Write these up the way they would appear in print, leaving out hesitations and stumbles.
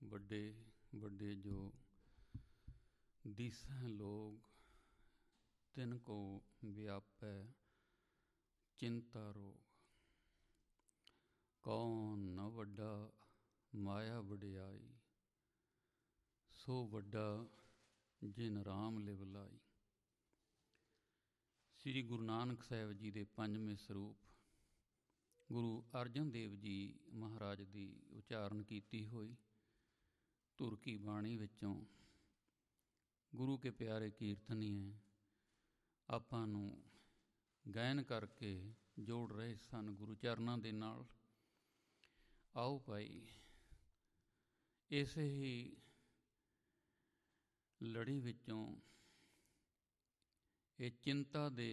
ਵੱਡੇ ਵੱਡੇ ਜੋ ਦਿਸਹਿ ਲੋਗ, ਤਿਨ ਕੋ ਵਿਆਪੈ ਚਿੰਤਾ ਰੋਗ। ਕੌਣ ਨ ਵੱਡਾ ਮਾਇਆ ਵਡਿਆਈ, ਸੋ ਵੱਡਾ ਜਿਨ ਰਾਮ ਲਿਵ ਲਾਈ। ਸ੍ਰੀ ਗੁਰੂ ਨਾਨਕ ਸਾਹਿਬ ਜੀ ਦੇ ਪੰਜਵੇਂ ਸਰੂਪ ਗੁਰੂ ਅਰਜਨ ਦੇਵ ਜੀ ਮਹਾਰਾਜ ਦੀ ਉਚਾਰਨ ਕੀਤੀ ਹੋਈ ਧੁਰ ਕੀ ਬਾਣੀ ਵਿੱਚੋਂ ਗੁਰੂ ਕੇ ਪਿਆਰੇ ਕੀਰਤਨੀਏ ਆਪਾਂ ਨੂੰ ਗਾਇਨ ਕਰਕੇ ਜੋੜ ਰਹੇ ਸਨ ਗੁਰੂ ਚਰਨਾਂ ਦੇ ਨਾਲ। ਆਓ ਭਾਈ ਇਸੇ ਹੀ ਲੜੀ ਵਿੱਚੋਂ ਇਹ ਚਿੰਤਾ ਦੇ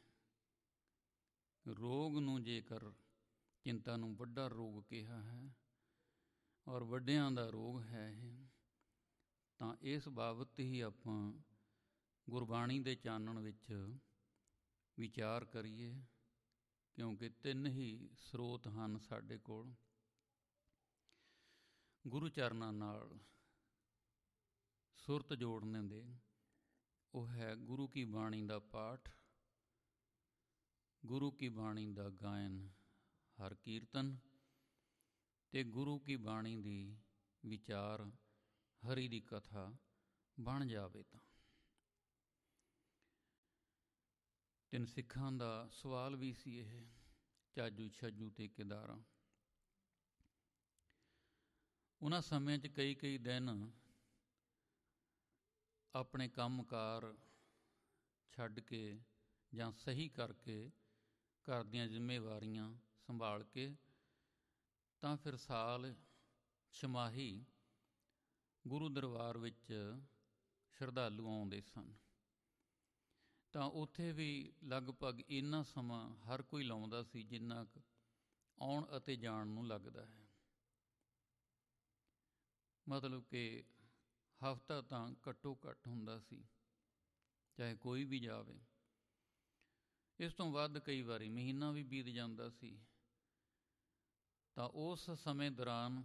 ਰੋਗ ਨੂੰ, ਜੇਕਰ ਚਿੰਤਾ ਨੂੰ ਵੱਡਾ ਰੋਗ ਕਿਹਾ ਹੈ ਔਰ ਵੱਡਿਆਂ ਦਾ ਰੋਗ ਹੈ ਇਹ, ਤਾਂ ਇਸ ਬਾਬਤ ਹੀ ਆਪਾਂ ਗੁਰਬਾਣੀ ਦੇ ਚਾਨਣ ਵਿੱਚ ਵਿਚਾਰ ਕਰੀਏ, ਕਿਉਂਕਿ ਤਿੰਨ ਹੀ ਸਰੋਤ ਹਨ ਸਾਡੇ ਕੋਲ ਗੁਰੂ ਚਰਨਾਂ ਨਾਲ ਸੁਰਤ ਜੋੜਨ ਦੇ। ਉਹ ਹੈ ਗੁਰੂ ਕੀ ਬਾਣੀ ਦਾ ਪਾਠ, ਗੁਰੂ ਕੀ ਬਾਣੀ ਦਾ ਗਾਇਨ ਹਰ ਕੀਰਤਨ, ਅਤੇ ਗੁਰੂ ਕੀ ਬਾਣੀ ਦੀ ਵਿਚਾਰ ਹਰੀ ਦੀ ਕਥਾ ਬਣ ਜਾਵੇ। ਤਾਂ ਤਿੰਨ ਸਿੱਖਾਂ ਦਾ ਸਵਾਲ ਵੀ ਸੀ ਇਹ, ਚਾਜੂ ਛੱਜੂ ਅਤੇ ਕੇਦਾਰਾਂ। ਉਹਨਾਂ ਸਮਿਆਂ 'ਚ ਕਈ ਦਿਨ ਆਪਣੇ ਕੰਮਕਾਰ ਛੱਡ ਕੇ ਜਾਂ ਸਹੀ ਕਰਕੇ ਘਰ ਦੀਆਂ ਜ਼ਿੰਮੇਵਾਰੀਆਂ ਸੰਭਾਲ ਕੇ ਤਾਂ ਫਿਰ ਸਾਲ ਛਮਾਹੀ ਗੁਰੂ ਦਰਬਾਰ ਵਿੱਚ ਸ਼ਰਧਾਲੂ ਆਉਂਦੇ ਸਨ। ਤਾਂ ਉੱਥੇ ਵੀ ਲਗਭਗ ਇੰਨਾ ਸਮਾਂ ਹਰ ਕੋਈ ਲਾਉਂਦਾ ਸੀ ਜਿੰਨਾ ਕੁ ਆਉਣ ਅਤੇ ਜਾਣ ਨੂੰ ਲੱਗਦਾ ਹੈ। ਮਤਲਬ ਕਿ ਹਫ਼ਤਾ ਤਾਂ ਘੱਟੋ ਘੱਟ ਹੁੰਦਾ ਸੀ, ਚਾਹੇ ਕੋਈ ਵੀ ਜਾਵੇ। ਇਸ ਤੋਂ ਵੱਧ ਕਈ ਵਾਰੀ ਮਹੀਨਾ ਵੀ ਬੀਤ ਜਾਂਦਾ ਸੀ। ਤਾਂ ਉਸ ਸਮੇਂ ਦੌਰਾਨ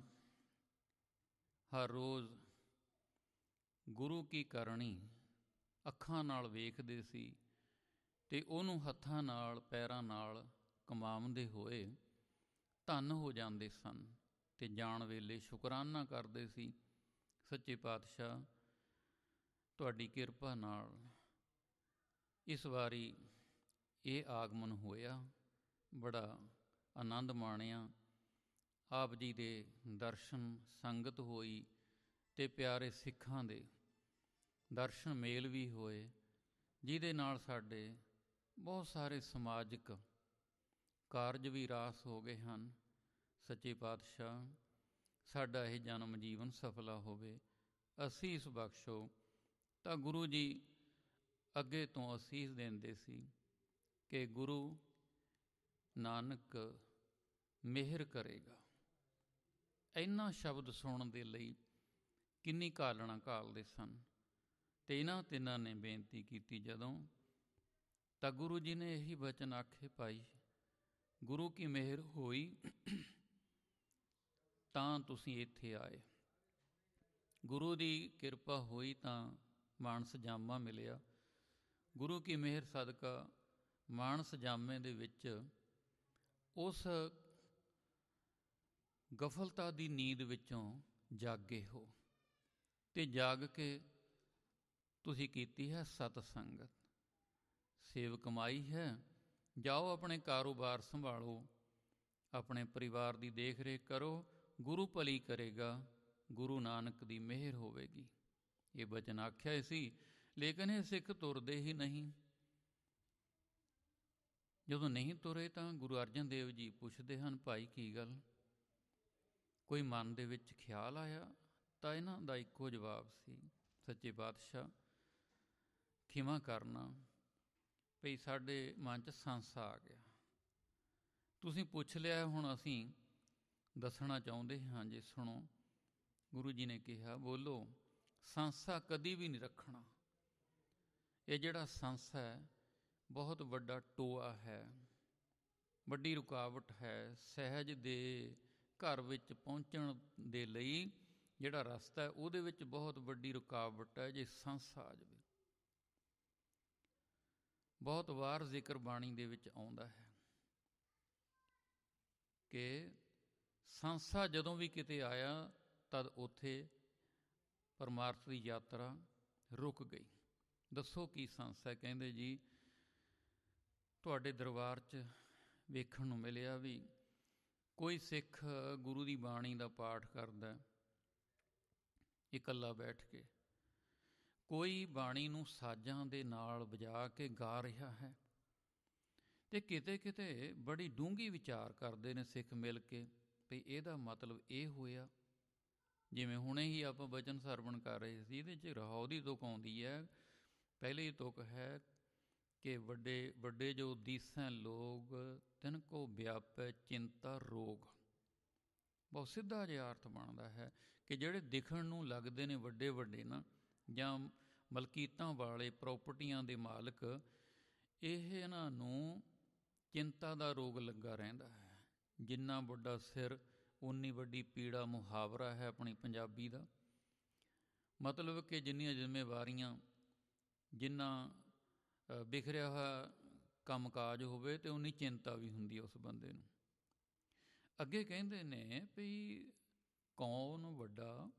ਹਰ ਰੋਜ਼ ਗੁਰੂ ਕੀ ਕਰਨੀ ਅੱਖਾਂ ਨਾਲ ਵੇਖਦੇ ਸੀ ਅਤੇ ਉਹਨੂੰ ਹੱਥਾਂ ਨਾਲ ਪੈਰਾਂ ਨਾਲ ਕਮਾਉਂਦੇ ਹੋਏ ਧੰਨ ਹੋ ਜਾਂਦੇ ਸਨ ਅਤੇ ਜਾਣ ਵੇਲੇ ਸ਼ੁਕਰਾਨਾ ਕਰਦੇ ਸੀ, ਸੱਚੇ ਪਾਤਸ਼ਾਹ ਤੁਹਾਡੀ ਕਿਰਪਾ ਨਾਲ ਇਸ ਵਾਰੀ ਇਹ ਆਗਮਨ ਹੋਇਆ, ਬੜਾ ਆਨੰਦ ਮਾਣਿਆ, ਆਪ ਜੀ ਦੇ ਦਰਸ਼ਨ ਸੰਗਤ ਹੋਈ ਅਤੇ ਪਿਆਰੇ ਸਿੱਖਾਂ ਦੇ ਦਰਸ਼ਨ ਮੇਲ ਵੀ ਹੋਏ, ਜਿਹਦੇ ਨਾਲ ਸਾਡੇ ਬਹੁਤ ਸਾਰੇ ਸਮਾਜਿਕ ਕਾਰਜ ਵੀ ਰਾਸ ਹੋ ਗਏ ਹਨ। ਸੱਚੇ ਪਾਤਸ਼ਾਹ ਸਾਡਾ ਇਹ ਜਨਮ ਜੀਵਨ ਸਫਲਾ ਹੋਵੇ, ਅਸੀਸ ਬਖਸ਼ੋ। ਤਾਂ ਗੁਰੂ ਜੀ ਅੱਗੇ ਤੋਂ ਅਸੀਸ ਦਿੰਦੇ ਸੀ ਕਿ ਗੁਰੂ ਨਾਨਕ ਮਿਹਰ ਕਰੇਗਾ। ਇੰਨਾ ਸ਼ਬਦ ਸੁਣਨ ਦੇ ਲਈ ਕਿੰਨੀ ਘਾਲਣਾ ਘਾਲਦੇ ਸਨ। ਅਤੇ ਇਹਨਾਂ ਤਿੰਨਾਂ ਨੇ ਬੇਨਤੀ ਕੀਤੀ ਜਦੋਂ, ਤਾਂ ਗੁਰੂ ਜੀ ਨੇ ਇਹੀ ਬਚਨ ਆਖੇ, ਭਾਈ ਗੁਰੂ ਕੀ ਮਿਹਰ ਹੋਈ ਤਾਂ ਤੁਸੀਂ ਇੱਥੇ ਆਏ, ਗੁਰੂ ਦੀ ਕਿਰਪਾ ਹੋਈ ਤਾਂ ਮਾਨਸ ਜਾਮਾ ਮਿਲਿਆ। ਗੁਰੂ ਕੀ ਮਿਹਰ ਸਦਕਾ ਮਾਨਸ ਜਾਮੇ ਦੇ ਵਿੱਚ ਉਸ ਗਫਲਤਾ ਦੀ ਨੀਂਦ ਵਿੱਚੋਂ ਜਾਗੇ ਹੋ, ਅਤੇ ਜਾਗ ਕੇ ਤੁਸੀਂ ਕੀਤੀ ਹੈ ਸਤ ਸੰਗਤ, ਸੇਵ ਕਮਾਈ ਹੈ। ਜਾਓ ਆਪਣੇ ਕਾਰੋਬਾਰ ਸੰਭਾਲੋ, ਆਪਣੇ ਪਰਿਵਾਰ ਦੀ ਦੇਖ ਰੇਖ ਕਰੋ, ਗੁਰੂ ਭਲੀ ਕਰੇਗਾ, ਗੁਰੂ ਨਾਨਕ ਦੀ ਮਿਹਰ ਹੋਵੇਗੀ। ਇਹ ਬਚਨ ਆਖਿਆ ਸੀ, ਲੇਕਿਨ ਇਹ ਸਿੱਖ ਤੁਰਦੇ ਹੀ ਨਹੀਂ। ਜਦੋਂ ਨਹੀਂ ਤੁਰੇ ਤਾਂ ਗੁਰੂ ਅਰਜਨ ਦੇਵ ਜੀ ਪੁੱਛਦੇ ਹਨ, ਭਾਈ ਕੀ ਗੱਲ, ਕੋਈ ਮਨ ਦੇ ਵਿੱਚ ਖਿਆਲ ਆਇਆ? ਤਾਂ ਇਹਨਾਂ ਦਾ ਇੱਕੋ ਜਵਾਬ ਸੀ, ਸੱਚੇ ਪਾਤਸ਼ਾਹ ਖਿਮਾ ਕਰਨਾ, ਭਈ ਸਾਡੇ ਮਨ 'ਚ ਸੰਸਾ ਆ ਗਿਆ। ਤੁਸੀਂ ਪੁੱਛ ਲਿਆ, ਹੁਣ ਅਸੀਂ ਦੱਸਣਾ ਚਾਹੁੰਦੇ ਹਾਂ, ਜੇ ਸੁਣੋ। ਗੁਰੂ ਜੀ ਨੇ ਕਿਹਾ, ਬੋਲੋ। ਸੰਸਾ ਕਦੀ ਵੀ ਨਹੀਂ ਰੱਖਣਾ। ਇਹ ਜਿਹੜਾ ਸੰਸਾ ਹੈ ਬਹੁਤ ਵੱਡਾ ਟੋਆ ਹੈ, ਵੱਡੀ ਰੁਕਾਵਟ ਹੈ। ਸਹਿਜ ਦੇ ਘਰ ਵਿੱਚ ਪਹੁੰਚਣ ਦੇ ਲਈ ਜਿਹੜਾ ਰਸਤਾ ਹੈ ਉਹਦੇ ਵਿੱਚ ਬਹੁਤ ਵੱਡੀ ਰੁਕਾਵਟ ਹੈ ਜੇ ਸੰਸਾ ਆ ਜਾਵੇ। ਬਹੁਤ ਵਾਰ ਜ਼ਿਕਰ ਬਾਣੀ ਦੇ ਵਿੱਚ ਆਉਂਦਾ ਹੈ ਕਿ ਸੰਸਾ ਜਦੋਂ ਵੀ ਕਿਤੇ ਆਇਆ ਤਦ ਉੱਥੇ ਪਰਮਾਰਥ ਦੀ ਯਾਤਰਾ ਰੁਕ ਗਈ। ਦੱਸੋ ਕੀ ਸੰਸਾ? ਕਹਿੰਦੇ ਜੀ ਤੁਹਾਡੇ ਦਰਬਾਰ 'ਚ ਵੇਖਣ ਨੂੰ ਮਿਲਿਆ ਵੀ ਕੋਈ ਸਿੱਖ ਗੁਰੂ ਦੀ ਬਾਣੀ ਦਾ ਪਾਠ ਕਰਦਾ ਇਕੱਲਾ ਬੈਠ ਕੇ, ਕੋਈ ਬਾਣੀ ਨੂੰ ਸਾਜ਼ਾਂ ਦੇ ਨਾਲ ਵਜਾ ਕੇ ਗਾ ਰਿਹਾ ਹੈ, ਅਤੇ ਕਿਤੇ ਕਿਤੇ ਬੜੀ ਡੂੰਘੀ ਵਿਚਾਰ ਕਰਦੇ ਨੇ ਸਿੱਖ ਮਿਲ ਕੇ ਵੀ ਇਹਦਾ ਮਤਲਬ ਇਹ ਹੋਇਆ। ਜਿਵੇਂ ਹੁਣੇ ਹੀ ਆਪਾਂ ਬਚਨ ਸਰਵਣ ਕਰ ਰਹੇ ਸੀ, ਇਹਦੇ 'ਚ ਰਹਾਉ ਦੀ ਤੁਕ ਆਉਂਦੀ ਹੈ। ਪਹਿਲੀ ਤੁਕ ਹੈ ਕਿ ਵੱਡੇ ਵੱਡੇ ਜੋ ਦੀਸੈਂ ਲੋਗ ਤਿਨ ਕੋ ਵਿਆਪੈ ਚਿੰਤਾ ਰੋਗ। ਬਹੁਤ ਸਿੱਧਾ ਜਿਹਾ ਅਰਥ ਬਣਦਾ ਹੈ ਕਿ ਜਿਹੜੇ ਦਿਖਣ ਨੂੰ ਲੱਗਦੇ ਨੇ ਵੱਡੇ ਵੱਡੇ ਨਾ, ਜਾਂ ਮਲਕੀਤਾਂ ਵਾਲੇ, ਪ੍ਰਾਪਰਟੀਆਂ ਦੇ ਮਾਲਕ, ਇਹ ਇਹਨਾਂ ਨੂੰ ਚਿੰਤਾ ਦਾ ਰੋਗ ਲੱਗਾ ਰਹਿੰਦਾ ਹੈ। ਜਿੰਨਾ ਵੱਡਾ ਸਿਰ ਉਨੀ ਵੱਡੀ ਪੀੜਾ, ਮੁਹਾਵਰਾ ਹੈ ਆਪਣੀ ਪੰਜਾਬੀ ਦਾ। ਮਤਲਬ ਕਿ ਜਿੰਨੀਆਂ ਜ਼ਿੰਮੇਵਾਰੀਆਂ, ਜਿੰਨਾ ਬਿਖਰਿਆ ਹੋਇਆ ਕੰਮ ਕਾਜ ਹੋਵੇ ਅਤੇ ਉਨੀ ਚਿੰਤਾ ਵੀ ਹੁੰਦੀ ਹੈ ਉਸ ਬੰਦੇ ਨੂੰ। ਅੱਗੇ ਕਹਿੰਦੇ ਨੇ ਵੀ ਕੌਣ ਵੱਡਾ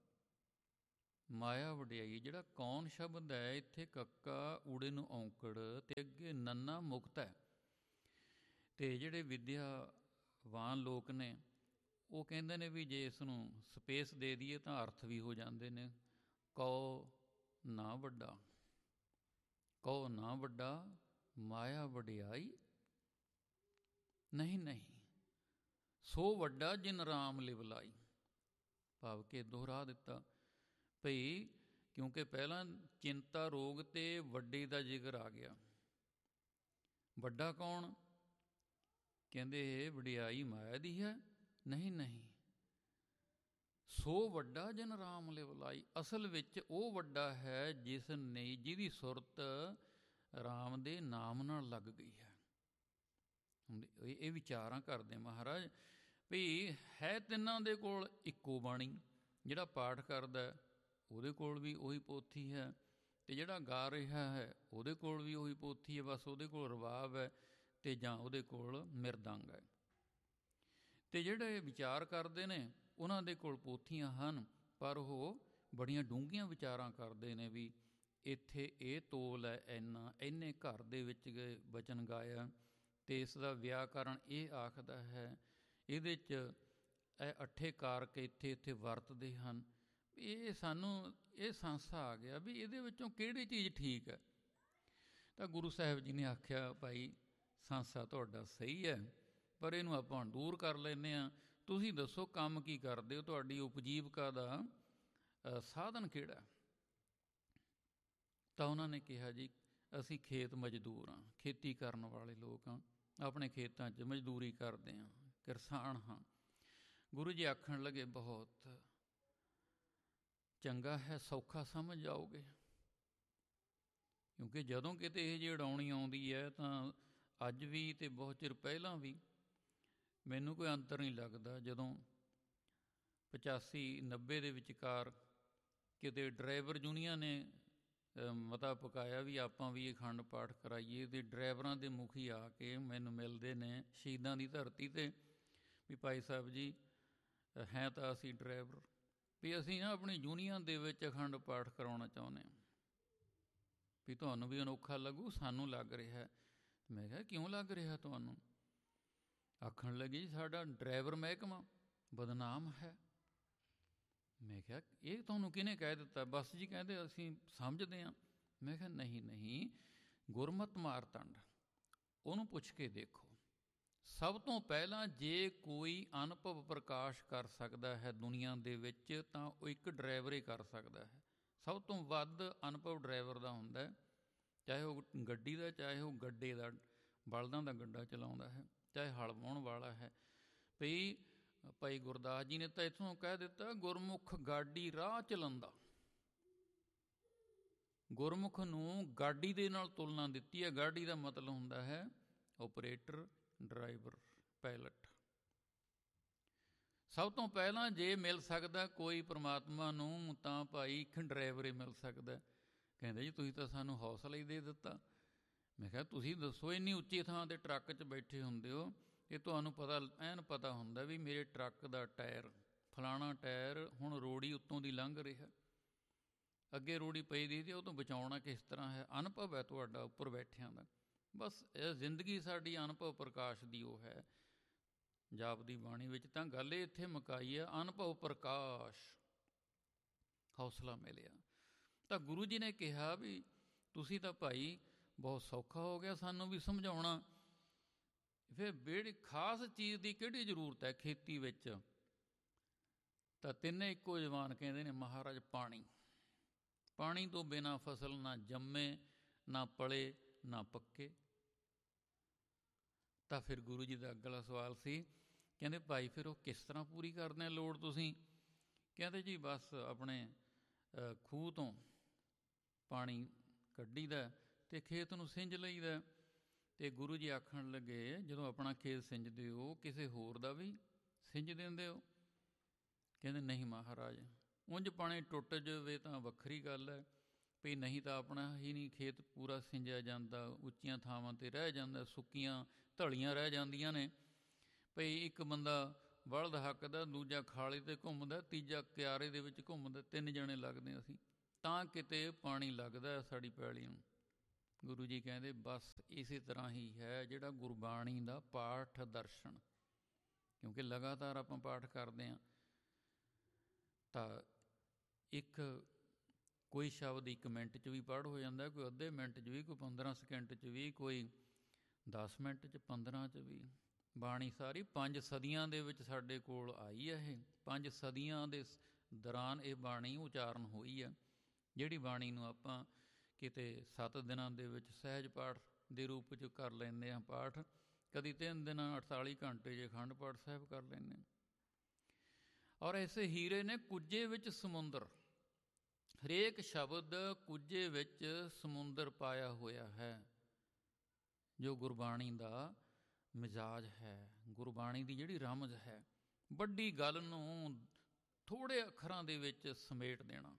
ਮਾਇਆ ਵਡਿਆਈ। ਜਿਹੜਾ ਕੌਣ ਸ਼ਬਦ ਹੈ ਇੱਥੇ ਕੱਕਾ ਊੜੇ ਨੂੰ ਔਂਕੜ ਅਤੇ ਅੱਗੇ ਨੰਨਾ ਮੁਕਤ ਹੈ। ਅਤੇ ਜਿਹੜੇ ਵਿਦਿਆਵਾਨ ਲੋਕ ਨੇ ਉਹ ਕਹਿੰਦੇ ਨੇ ਵੀ ਜੇ ਇਸ ਨੂੰ ਸਪੇਸ ਦੇ ਦਈਏ ਤਾਂ ਅਰਥ ਵੀ ਹੋ ਜਾਂਦੇ ਨੇ। ਕਉ ਨਾ ਵੱਡਾ, ਕਉ ਨਾ ਵੱਡਾ ਮਾਇਆ ਵਡਿਆਈ ਨਹੀਂ ਨਹੀਂ, ਸੋ ਵੱਡਾ ਜਿਨ ਰਾਮ ਲਿਵ ਲਾਈ। ਭਾਵ ਕਿ ਦੁਹਰਾ ਦਿੱਤਾ ਭਈ ਕਿਉਂਕਿ ਪਹਿਲਾਂ ਚਿੰਤਾ ਰੋਗ ਅਤੇ ਵੱਡੇ ਦਾ ਜ਼ਿਕਰ ਆ ਗਿਆ। ਵੱਡਾ ਕੌਣ? ਕਹਿੰਦੇ ਇਹ ਵਡਿਆਈ ਮਾਇਆ ਦੀ ਹੈ। ਨਹੀਂ ਨਹੀਂ, ਸੋ ਵੱਡਾ ਜਿਨ ਰਾਮ ਲਿਵ ਲਾਈ। ਅਸਲ ਵਿੱਚ ਉਹ ਵੱਡਾ ਹੈ ਜਿਸ ਨੇ, ਜਿਹਦੀ ਸੁਰਤ ਰਾਮ ਦੇ ਨਾਮ ਨਾਲ ਲੱਗ ਗਈ ਹੈ। ਇਹ ਵਿਚਾਰਾਂ ਕਰਦੇ ਮਹਾਰਾਜ ਵੀ ਹੈ ਤਿੰਨਾਂ ਦੇ ਕੋਲ ਇੱਕੋ ਬਾਣੀ। ਜਿਹੜਾ ਪਾਠ ਕਰਦਾ ਉਹਦੇ ਕੋਲ ਵੀ ਉਹੀ ਪੋਥੀ ਹੈ, ਅਤੇ ਜਿਹੜਾ ਗਾ ਰਿਹਾ ਹੈ ਉਹਦੇ ਕੋਲ ਵੀ ਉਹੀ ਪੋਥੀ ਹੈ। ਬਸ ਉਹਦੇ ਕੋਲ ਰਬਾਬ ਹੈ ਅਤੇ ਜਾਂ ਉਹਦੇ ਕੋਲ ਮਿਰਦੰਗ ਹੈ। ਅਤੇ ਜਿਹੜੇ ਵਿਚਾਰ ਕਰਦੇ ਨੇ ਉਹਨਾਂ ਦੇ ਕੋਲ ਪੋਥੀਆਂ ਹਨ, ਪਰ ਉਹ ਬੜੀਆਂ ਡੂੰਘੀਆਂ ਵਿਚਾਰਾਂ ਕਰਦੇ ਨੇ ਵੀ ਇੱਥੇ ਇਹ ਤੋਲ ਹੈ, ਇੰਨੇ ਘਰ ਦੇ ਵਿੱਚ ਬਚਨ ਗਾਇਆ, ਅਤੇ ਇਸ ਦਾ ਵਿਆਕਰਨ ਇਹ ਆਖਦਾ ਹੈ, ਇਹਦੇ 'ਚ ਇਹ ਅੱਠੇ ਕਾਰਕ ਇੱਥੇ ਇੱਥੇ ਵਰਤਦੇ ਹਨ। ਇਹ ਸਾਨੂੰ ਇਹ ਸੰਸਾ ਆ ਗਿਆ ਵੀ ਇਹਦੇ ਵਿੱਚੋਂ ਕਿਹੜੀ ਚੀਜ਼ ਠੀਕ ਹੈ। ਤਾਂ ਗੁਰੂ ਸਾਹਿਬ ਜੀ ਨੇ ਆਖਿਆ ਭਾਈ ਸੰਸਾ ਤੁਹਾਡਾ ਸਹੀ ਹੈ, ਪਰ ਇਹਨੂੰ ਆਪਾਂ ਦੂਰ ਕਰ ਲੈਂਦੇ ਹਾਂ। ਤੁਸੀਂ ਦੱਸੋ ਕੰਮ ਕੀ ਕਰਦੇ ਹੋ, ਤੁਹਾਡੀ ਉਪਜੀਵਕਾ ਦਾ ਸਾਧਨ ਕਿਹੜਾ? ਤਾਂ ਉਹਨਾਂ ਨੇ ਕਿਹਾ ਜੀ ਅਸੀਂ ਖੇਤ ਮਜ਼ਦੂਰ ਹਾਂ, ਖੇਤੀ ਕਰਨ ਵਾਲੇ ਲੋਕ ਹਾਂ, ਆਪਣੇ ਖੇਤਾਂ 'ਚ ਮਜ਼ਦੂਰੀ ਕਰਦੇ ਹਾਂ, ਕਿਰਸਾਨ ਹਾਂ। ਗੁਰੂ ਜੀ ਆਖਣ ਲੱਗੇ ਬਹੁਤ ਚੰਗਾ ਹੈ, ਸੌਖਾ ਸਮਝ ਜਾਓਗੇ। ਕਿਉਂਕਿ ਜਦੋਂ ਕਿਤੇ ਇਹ ਜਿਹੀ ਉਡਾਉਣੀ ਆਉਂਦੀ ਹੈ ਤਾਂ ਅੱਜ ਵੀ ਅਤੇ ਬਹੁਤ ਚਿਰ ਪਹਿਲਾਂ ਵੀ ਮੈਨੂੰ ਕੋਈ ਅੰਤਰ ਨਹੀਂ ਲੱਗਦਾ। ਜਦੋਂ 85-90 ਦੇ ਵਿਚਕਾਰ ਕਿਤੇ ਡਰਾਈਵਰ ਯੂਨੀਅਨ ਨੇ ਮਤਾ ਪਕਾਇਆ ਵੀ ਆਪਾਂ ਵੀ ਅਖੰਡ ਪਾਠ ਕਰਾਈਏ, ਅਤੇ ਡਰਾਈਵਰਾਂ ਦੇ ਮੁਖੀ ਆ ਕੇ ਮੈਨੂੰ ਮਿਲਦੇ ਨੇ ਸ਼ਹੀਦਾਂ ਦੀ ਧਰਤੀ 'ਤੇ ਵੀ ਭਾਈ ਸਾਹਿਬ ਜੀ ਹੈ ਤਾਂ ਅਸੀਂ ਡਰਾਈਵਰ, ਵੀ ਅਸੀਂ ਨਾ ਆਪਣੀ ਯੂਨੀਅਨ ਦੇ ਵਿੱਚ ਅਖੰਡ ਪਾਠ ਕਰਾਉਣਾ ਚਾਹੁੰਦੇ ਹਾਂ, ਵੀ ਤੁਹਾਨੂੰ ਵੀ ਅਨੋਖਾ ਲੱਗੂ, ਸਾਨੂੰ ਲੱਗ ਰਿਹਾ। ਮੈਂ ਕਿਹਾ ਕਿਉਂ ਲੱਗ ਰਿਹਾ ਤੁਹਾਨੂੰ? ਆਖਣ ਲੱਗੇ ਜੀ ਸਾਡਾ ਡਰਾਈਵਰ ਮਹਿਕਮਾ ਬਦਨਾਮ ਹੈ। ਮੈਂ ਕਿਹਾ ਇਹ ਤੁਹਾਨੂੰ ਕਿਹਨੇ ਕਹਿ ਦਿੱਤਾ? ਬਸ ਜੀ ਕਹਿੰਦੇ ਅਸੀਂ ਸਮਝਦੇ ਹਾਂ। ਮੈਂ ਕਿਹਾ ਨਹੀਂ ਨਹੀਂ, ਗੁਰਮਤਿ ਮਾਰਤੰਡ ਉਹਨੂੰ ਪੁੱਛ ਕੇ ਦੇਖੋ। ਸਭ ਤੋਂ ਪਹਿਲਾਂ ਜੇ ਕੋਈ ਅਨੁਭਵ ਪ੍ਰਕਾਸ਼ ਕਰ ਸਕਦਾ ਹੈ ਦੁਨੀਆ ਦੇ ਵਿੱਚ ਤਾਂ ਉਹ ਇੱਕ ਡਰਾਈਵਰ ਹੀ ਕਰ ਸਕਦਾ ਹੈ। ਸਭ ਤੋਂ ਵੱਧ ਅਨੁਭਵ ਡਰਾਈਵਰ ਦਾ ਹੁੰਦਾ ਹੈ, ਚਾਹੇ ਉਹ ਗੱਡੀ ਦਾ, ਚਾਹੇ ਉਹ ਗੱਡੇ ਦਾ, ਬਲਦਾਂ ਦਾ ਗੱਡਾ ਚਲਾਉਂਦਾ ਹੈ, ਚਾਹੇ ਹਲ ਵਾਹੁਣ ਵਾਲਾ ਹੈ। ਭਈ ਭਾਈ ਗੁਰਦਾਸ ਜੀ ਨੇ ਤਾਂ ਇੱਥੋਂ ਕਹਿ ਦਿੱਤਾ ਗੁਰਮੁਖ ਗਾਡੀ ਰਾਹ ਚਲਾਉਂਦਾ। ਗੁਰਮੁਖ ਨੂੰ ਗਾਡੀ ਦੇ ਨਾਲ ਤੁਲਨਾ ਦਿੱਤੀ ਹੈ। ਗਾਡੀ ਦਾ ਮਤਲਬ ਹੁੰਦਾ ਹੈ ਓਪਰੇਟਰ, ਡਰਾਈਵਰ, ਪਾਇਲਟ। ਸਭ ਤੋਂ ਪਹਿਲਾਂ ਜੇ ਮਿਲ ਸਕਦਾ ਕੋਈ ਪਰਮਾਤਮਾ ਨੂੰ ਤਾਂ ਭਾਈ ਇੱਕ ਡਰਾਈਵਰ ਹੀ ਮਿਲ ਸਕਦਾ। ਕਹਿੰਦੇ ਜੀ ਤੁਸੀਂ ਤਾਂ ਸਾਨੂੰ ਹੌਸਲਾ ਹੀ ਦੇ ਦਿੱਤਾ। ਮੈਂ ਕਿਹਾ ਤੁਸੀਂ ਦੱਸੋ, ਇੰਨੀ ਉੱਚੀ ਥਾਂ 'ਤੇ ਟਰੱਕ 'ਚ ਬੈਠੇ ਹੁੰਦੇ ਹੋ, ਇਹ ਤੁਹਾਨੂੰ ਐਨ ਪਤਾ ਹੁੰਦਾ ਵੀ ਮੇਰੇ ਟਰੱਕ ਦਾ ਟਾਇਰ ਫਲਾਣਾ ਟਾਇਰ ਹੁਣ ਰੋੜੀ ਉੱਤੋਂ ਦੀ ਲੰਘ ਰਿਹਾ, ਅੱਗੇ ਰੋੜੀ ਪਈ ਦੀ ਤੇ ਉਹ ਤੋਂ ਬਚਾਉਣਾ ਕਿਸ ਤਰ੍ਹਾਂ ਹੈ। ਅਨੁਭਵ ਹੈ ਤੁਹਾਡਾ ਉੱਪਰ ਬੈਠਿਆਂ ਦਾ। ਬਸ ਇਹ ਜ਼ਿੰਦਗੀ ਸਾਡੀ ਅਨੁਭਵ ਪ੍ਰਕਾਸ਼ ਦੀ ਉਹ ਹੈ ਜਾਪ ਦੀ ਬਾਣੀ ਵਿੱਚ। ਤਾਂ ਗੱਲ ਇਹ ਇੱਥੇ ਮੁਕਾਈ ਆ, ਅਨੁਭਵ ਪ੍ਰਕਾਸ਼ ਹੌਸਲਾ ਮਿਲਿਆ। ਤਾਂ ਗੁਰੂ ਜੀ ਨੇ ਕਿਹਾ ਵੀ ਤੁਸੀਂ ਤਾਂ ਭਾਈ ਬਹੁਤ ਸੌਖਾ ਹੋ ਗਿਆ ਸਾਨੂੰ ਵੀ ਸਮਝਾਉਣਾ। ਫਿਰ ਜਿਹੜੀ ਖਾਸ ਚੀਜ਼ ਦੀ ਕਿਹੜੀ ਜ਼ਰੂਰਤ ਹੈ ਖੇਤੀ ਵਿੱਚ? ਤਾਂ ਤਿੰਨੇ ਇੱਕੋ ਜਵਾਨ ਕਹਿੰਦੇ ਨੇ ਮਹਾਰਾਜ ਪਾਣੀ। ਪਾਣੀ ਤੋਂ ਬਿਨਾਂ ਫਸਲ ਨਾ ਜੰਮੇ, ਨਾ ਪਲੇ, ਨਾ ਪੱਕੇ। ਤਾਂ ਫਿਰ ਗੁਰੂ ਜੀ ਦਾ ਅਗਲਾ ਸਵਾਲ ਸੀ, ਕਹਿੰਦੇ ਭਾਈ ਫਿਰ ਉਹ ਕਿਸ ਤਰ੍ਹਾਂ ਪੂਰੀ ਕਰਦੇ ਲੋੜ ਤੁਸੀਂ? ਕਹਿੰਦੇ ਜੀ ਬਸ ਆਪਣੇ ਖੂਹ ਤੋਂ ਪਾਣੀ ਕੱਢੀਦਾ ਅਤੇ ਖੇਤ ਨੂੰ ਸਿੰਜ ਲਈਦਾ। ਅਤੇ ਗੁਰੂ ਜੀ ਆਖਣ ਲੱਗੇ ਜਦੋਂ ਆਪਣਾ ਖੇਤ ਸਿੰਜਦੇ ਹੋ ਕਿਸੇ ਹੋਰ ਦਾ ਵੀ ਸਿੰਜ ਦਿੰਦੇ ਹੋ? ਕਹਿੰਦੇ ਨਹੀਂ ਮਹਾਰਾਜ, ਉਂਝ ਪਾਣੀ ਟੁੱਟ ਜਾਵੇ ਤਾਂ ਵੱਖਰੀ ਗੱਲ ਹੈ ਵੀ, ਨਹੀਂ ਤਾਂ ਆਪਣਾ ਹੀ ਨਹੀਂ ਖੇਤ ਪੂਰਾ ਸਿੰਜਿਆ ਜਾਂਦਾ, ਉੱਚੀਆਂ ਥਾਵਾਂ 'ਤੇ ਰਹਿ ਜਾਂਦਾ, ਸੁੱਕੀਆਂ ਢਲੀਆਂ ਰਹਿ ਜਾਂਦੀਆਂ ਨੇ ਭਈ ਇੱਕ ਬੰਦਾ ਬਲਦ ਹੱਕਦਾ, ਦੂਜਾ ਖਾਲੇ 'ਤੇ ਘੁੰਮਦਾ, ਤੀਜਾ ਕਿਆਰੇ ਦੇ ਵਿੱਚ ਘੁੰਮਦਾ, 3 ਜਣੇ ਲੱਗਦੇ ਅਸੀਂ ਤਾਂ ਕਿਤੇ ਪਾਣੀ ਲੱਗਦਾ ਸਾਡੀ ਪੈਲੀ ਨੂੰ। ਗੁਰੂ ਜੀ ਕਹਿੰਦੇ ਬਸ ਇਸੇ ਤਰ੍ਹਾਂ ਹੀ ਹੈ ਜਿਹੜਾ ਗੁਰਬਾਣੀ ਦਾ ਪਾਠ ਦਰਸ਼ਨ, ਕਿਉਂਕਿ ਲਗਾਤਾਰ ਆਪਾਂ ਪਾਠ ਕਰਦੇ ਹਾਂ ਤਾਂ ਇੱਕ ਕੋਈ ਸ਼ਬਦ 1 ਮਿੰਟ 'ਚ ਵੀ ਪੜ੍ਹ ਹੋ ਜਾਂਦਾ, ਕੋਈ ਅੱਧੇ ਮਿੰਟ 'ਚ ਵੀ, ਕੋਈ 15 ਸਕਿੰਟ 'ਚ ਵੀ, ਕੋਈ 10 ਮਿੰਟ 'ਚ, 15 'ਚ ਵੀ। ਬਾਣੀ ਸਾਰੀ 5 ਸਦੀਆਂ ਦੇ ਵਿੱਚ ਸਾਡੇ ਕੋਲ ਆਈ ਹੈ। ਇਹ 5 ਸਦੀਆਂ ਦੇ ਦੌਰਾਨ ਇਹ ਬਾਣੀ ਉਚਾਰਨ ਹੋਈ ਹੈ, ਜਿਹੜੀ ਬਾਣੀ ਨੂੰ ਆਪਾਂ ਕਿਤੇ 7 ਦਿਨਾਂ ਦੇ ਵਿੱਚ ਸਹਿਜ ਪਾਠ ਦੇ ਰੂਪ 'ਚ ਕਰ ਲੈਂਦੇ ਹਾਂ ਪਾਠ, ਕਦੀ 3 ਦਿਨਾਂ 48 ਘੰਟੇ 'ਚ ਅਖੰਡ ਪਾਠ ਸਾਹਿਬ ਕਰ ਲੈਂਦੇ ਹਾਂ। ਔਰ ਐਸੇ ਹੀਰੇ ਨੇ ਕੁੱਜੇ ਵਿੱਚ ਸਮੁੰਦਰ, ਹਰੇਕ ਸ਼ਬਦ ਕੁੱਜੇ ਵਿੱਚ ਸਮੁੰਦਰ ਪਾਇਆ ਹੋਇਆ ਹੈ। ਜੋ ਗੁਰਬਾਣੀ ਦਾ ਮਿਜ਼ਾਜ ਹੈ, ਗੁਰਬਾਣੀ ਦੀ ਜਿਹੜੀ ਰਮਜ਼ ਹੈ, ਵੱਡੀ ਗੱਲ ਨੂੰ ਥੋੜ੍ਹੇ ਅੱਖਰਾਂ ਦੇ ਵਿੱਚ ਸਮੇਟ ਦੇਣਾ।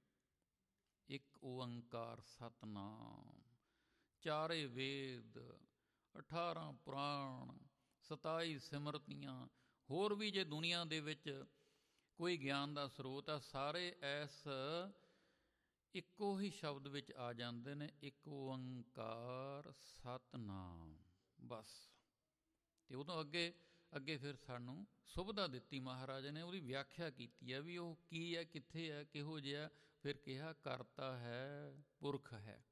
1 ਓਅੰਕਾਰ ਸਤਿਨਾਮ, 4 ਵੇਦ, 18 ਪੁਰਾਣ, 27 ਸਿਮਰਤੀਆਂ, ਹੋਰ ਵੀ ਜੇ ਦੁਨੀਆ ਦੇ ਵਿੱਚ ਕੋਈ ਗਿਆਨ ਦਾ ਸਰੋਤ ਆ, ਸਾਰੇ ਇਸ ਇੱਕੋ ਹੀ ਸ਼ਬਦ ਵਿੱਚ ਆ ਜਾਂਦੇ ਨੇ, 1 ਓਅੰਕਾਰ ਸਤਿਨਾਮ, ਬਸ। ਅਤੇ ਉਦੋਂ ਅੱਗੇ ਫਿਰ ਸਾਨੂੰ ਸੁਵਿਧਾ ਦਿੱਤੀ ਮਹਾਰਾਜ ਨੇ, ਉਹਦੀ ਵਿਆਖਿਆ ਕੀਤੀ ਹੈ ਵੀ ਉਹ ਕੀ ਹੈ, ਕਿੱਥੇ ਹੈ, ਕਿਹੋ ਜਿਹਾ। ਫਿਰ ਕਿਹਾ ਕਰਤਾ ਹੈ, ਪੁਰਖ ਹੈ,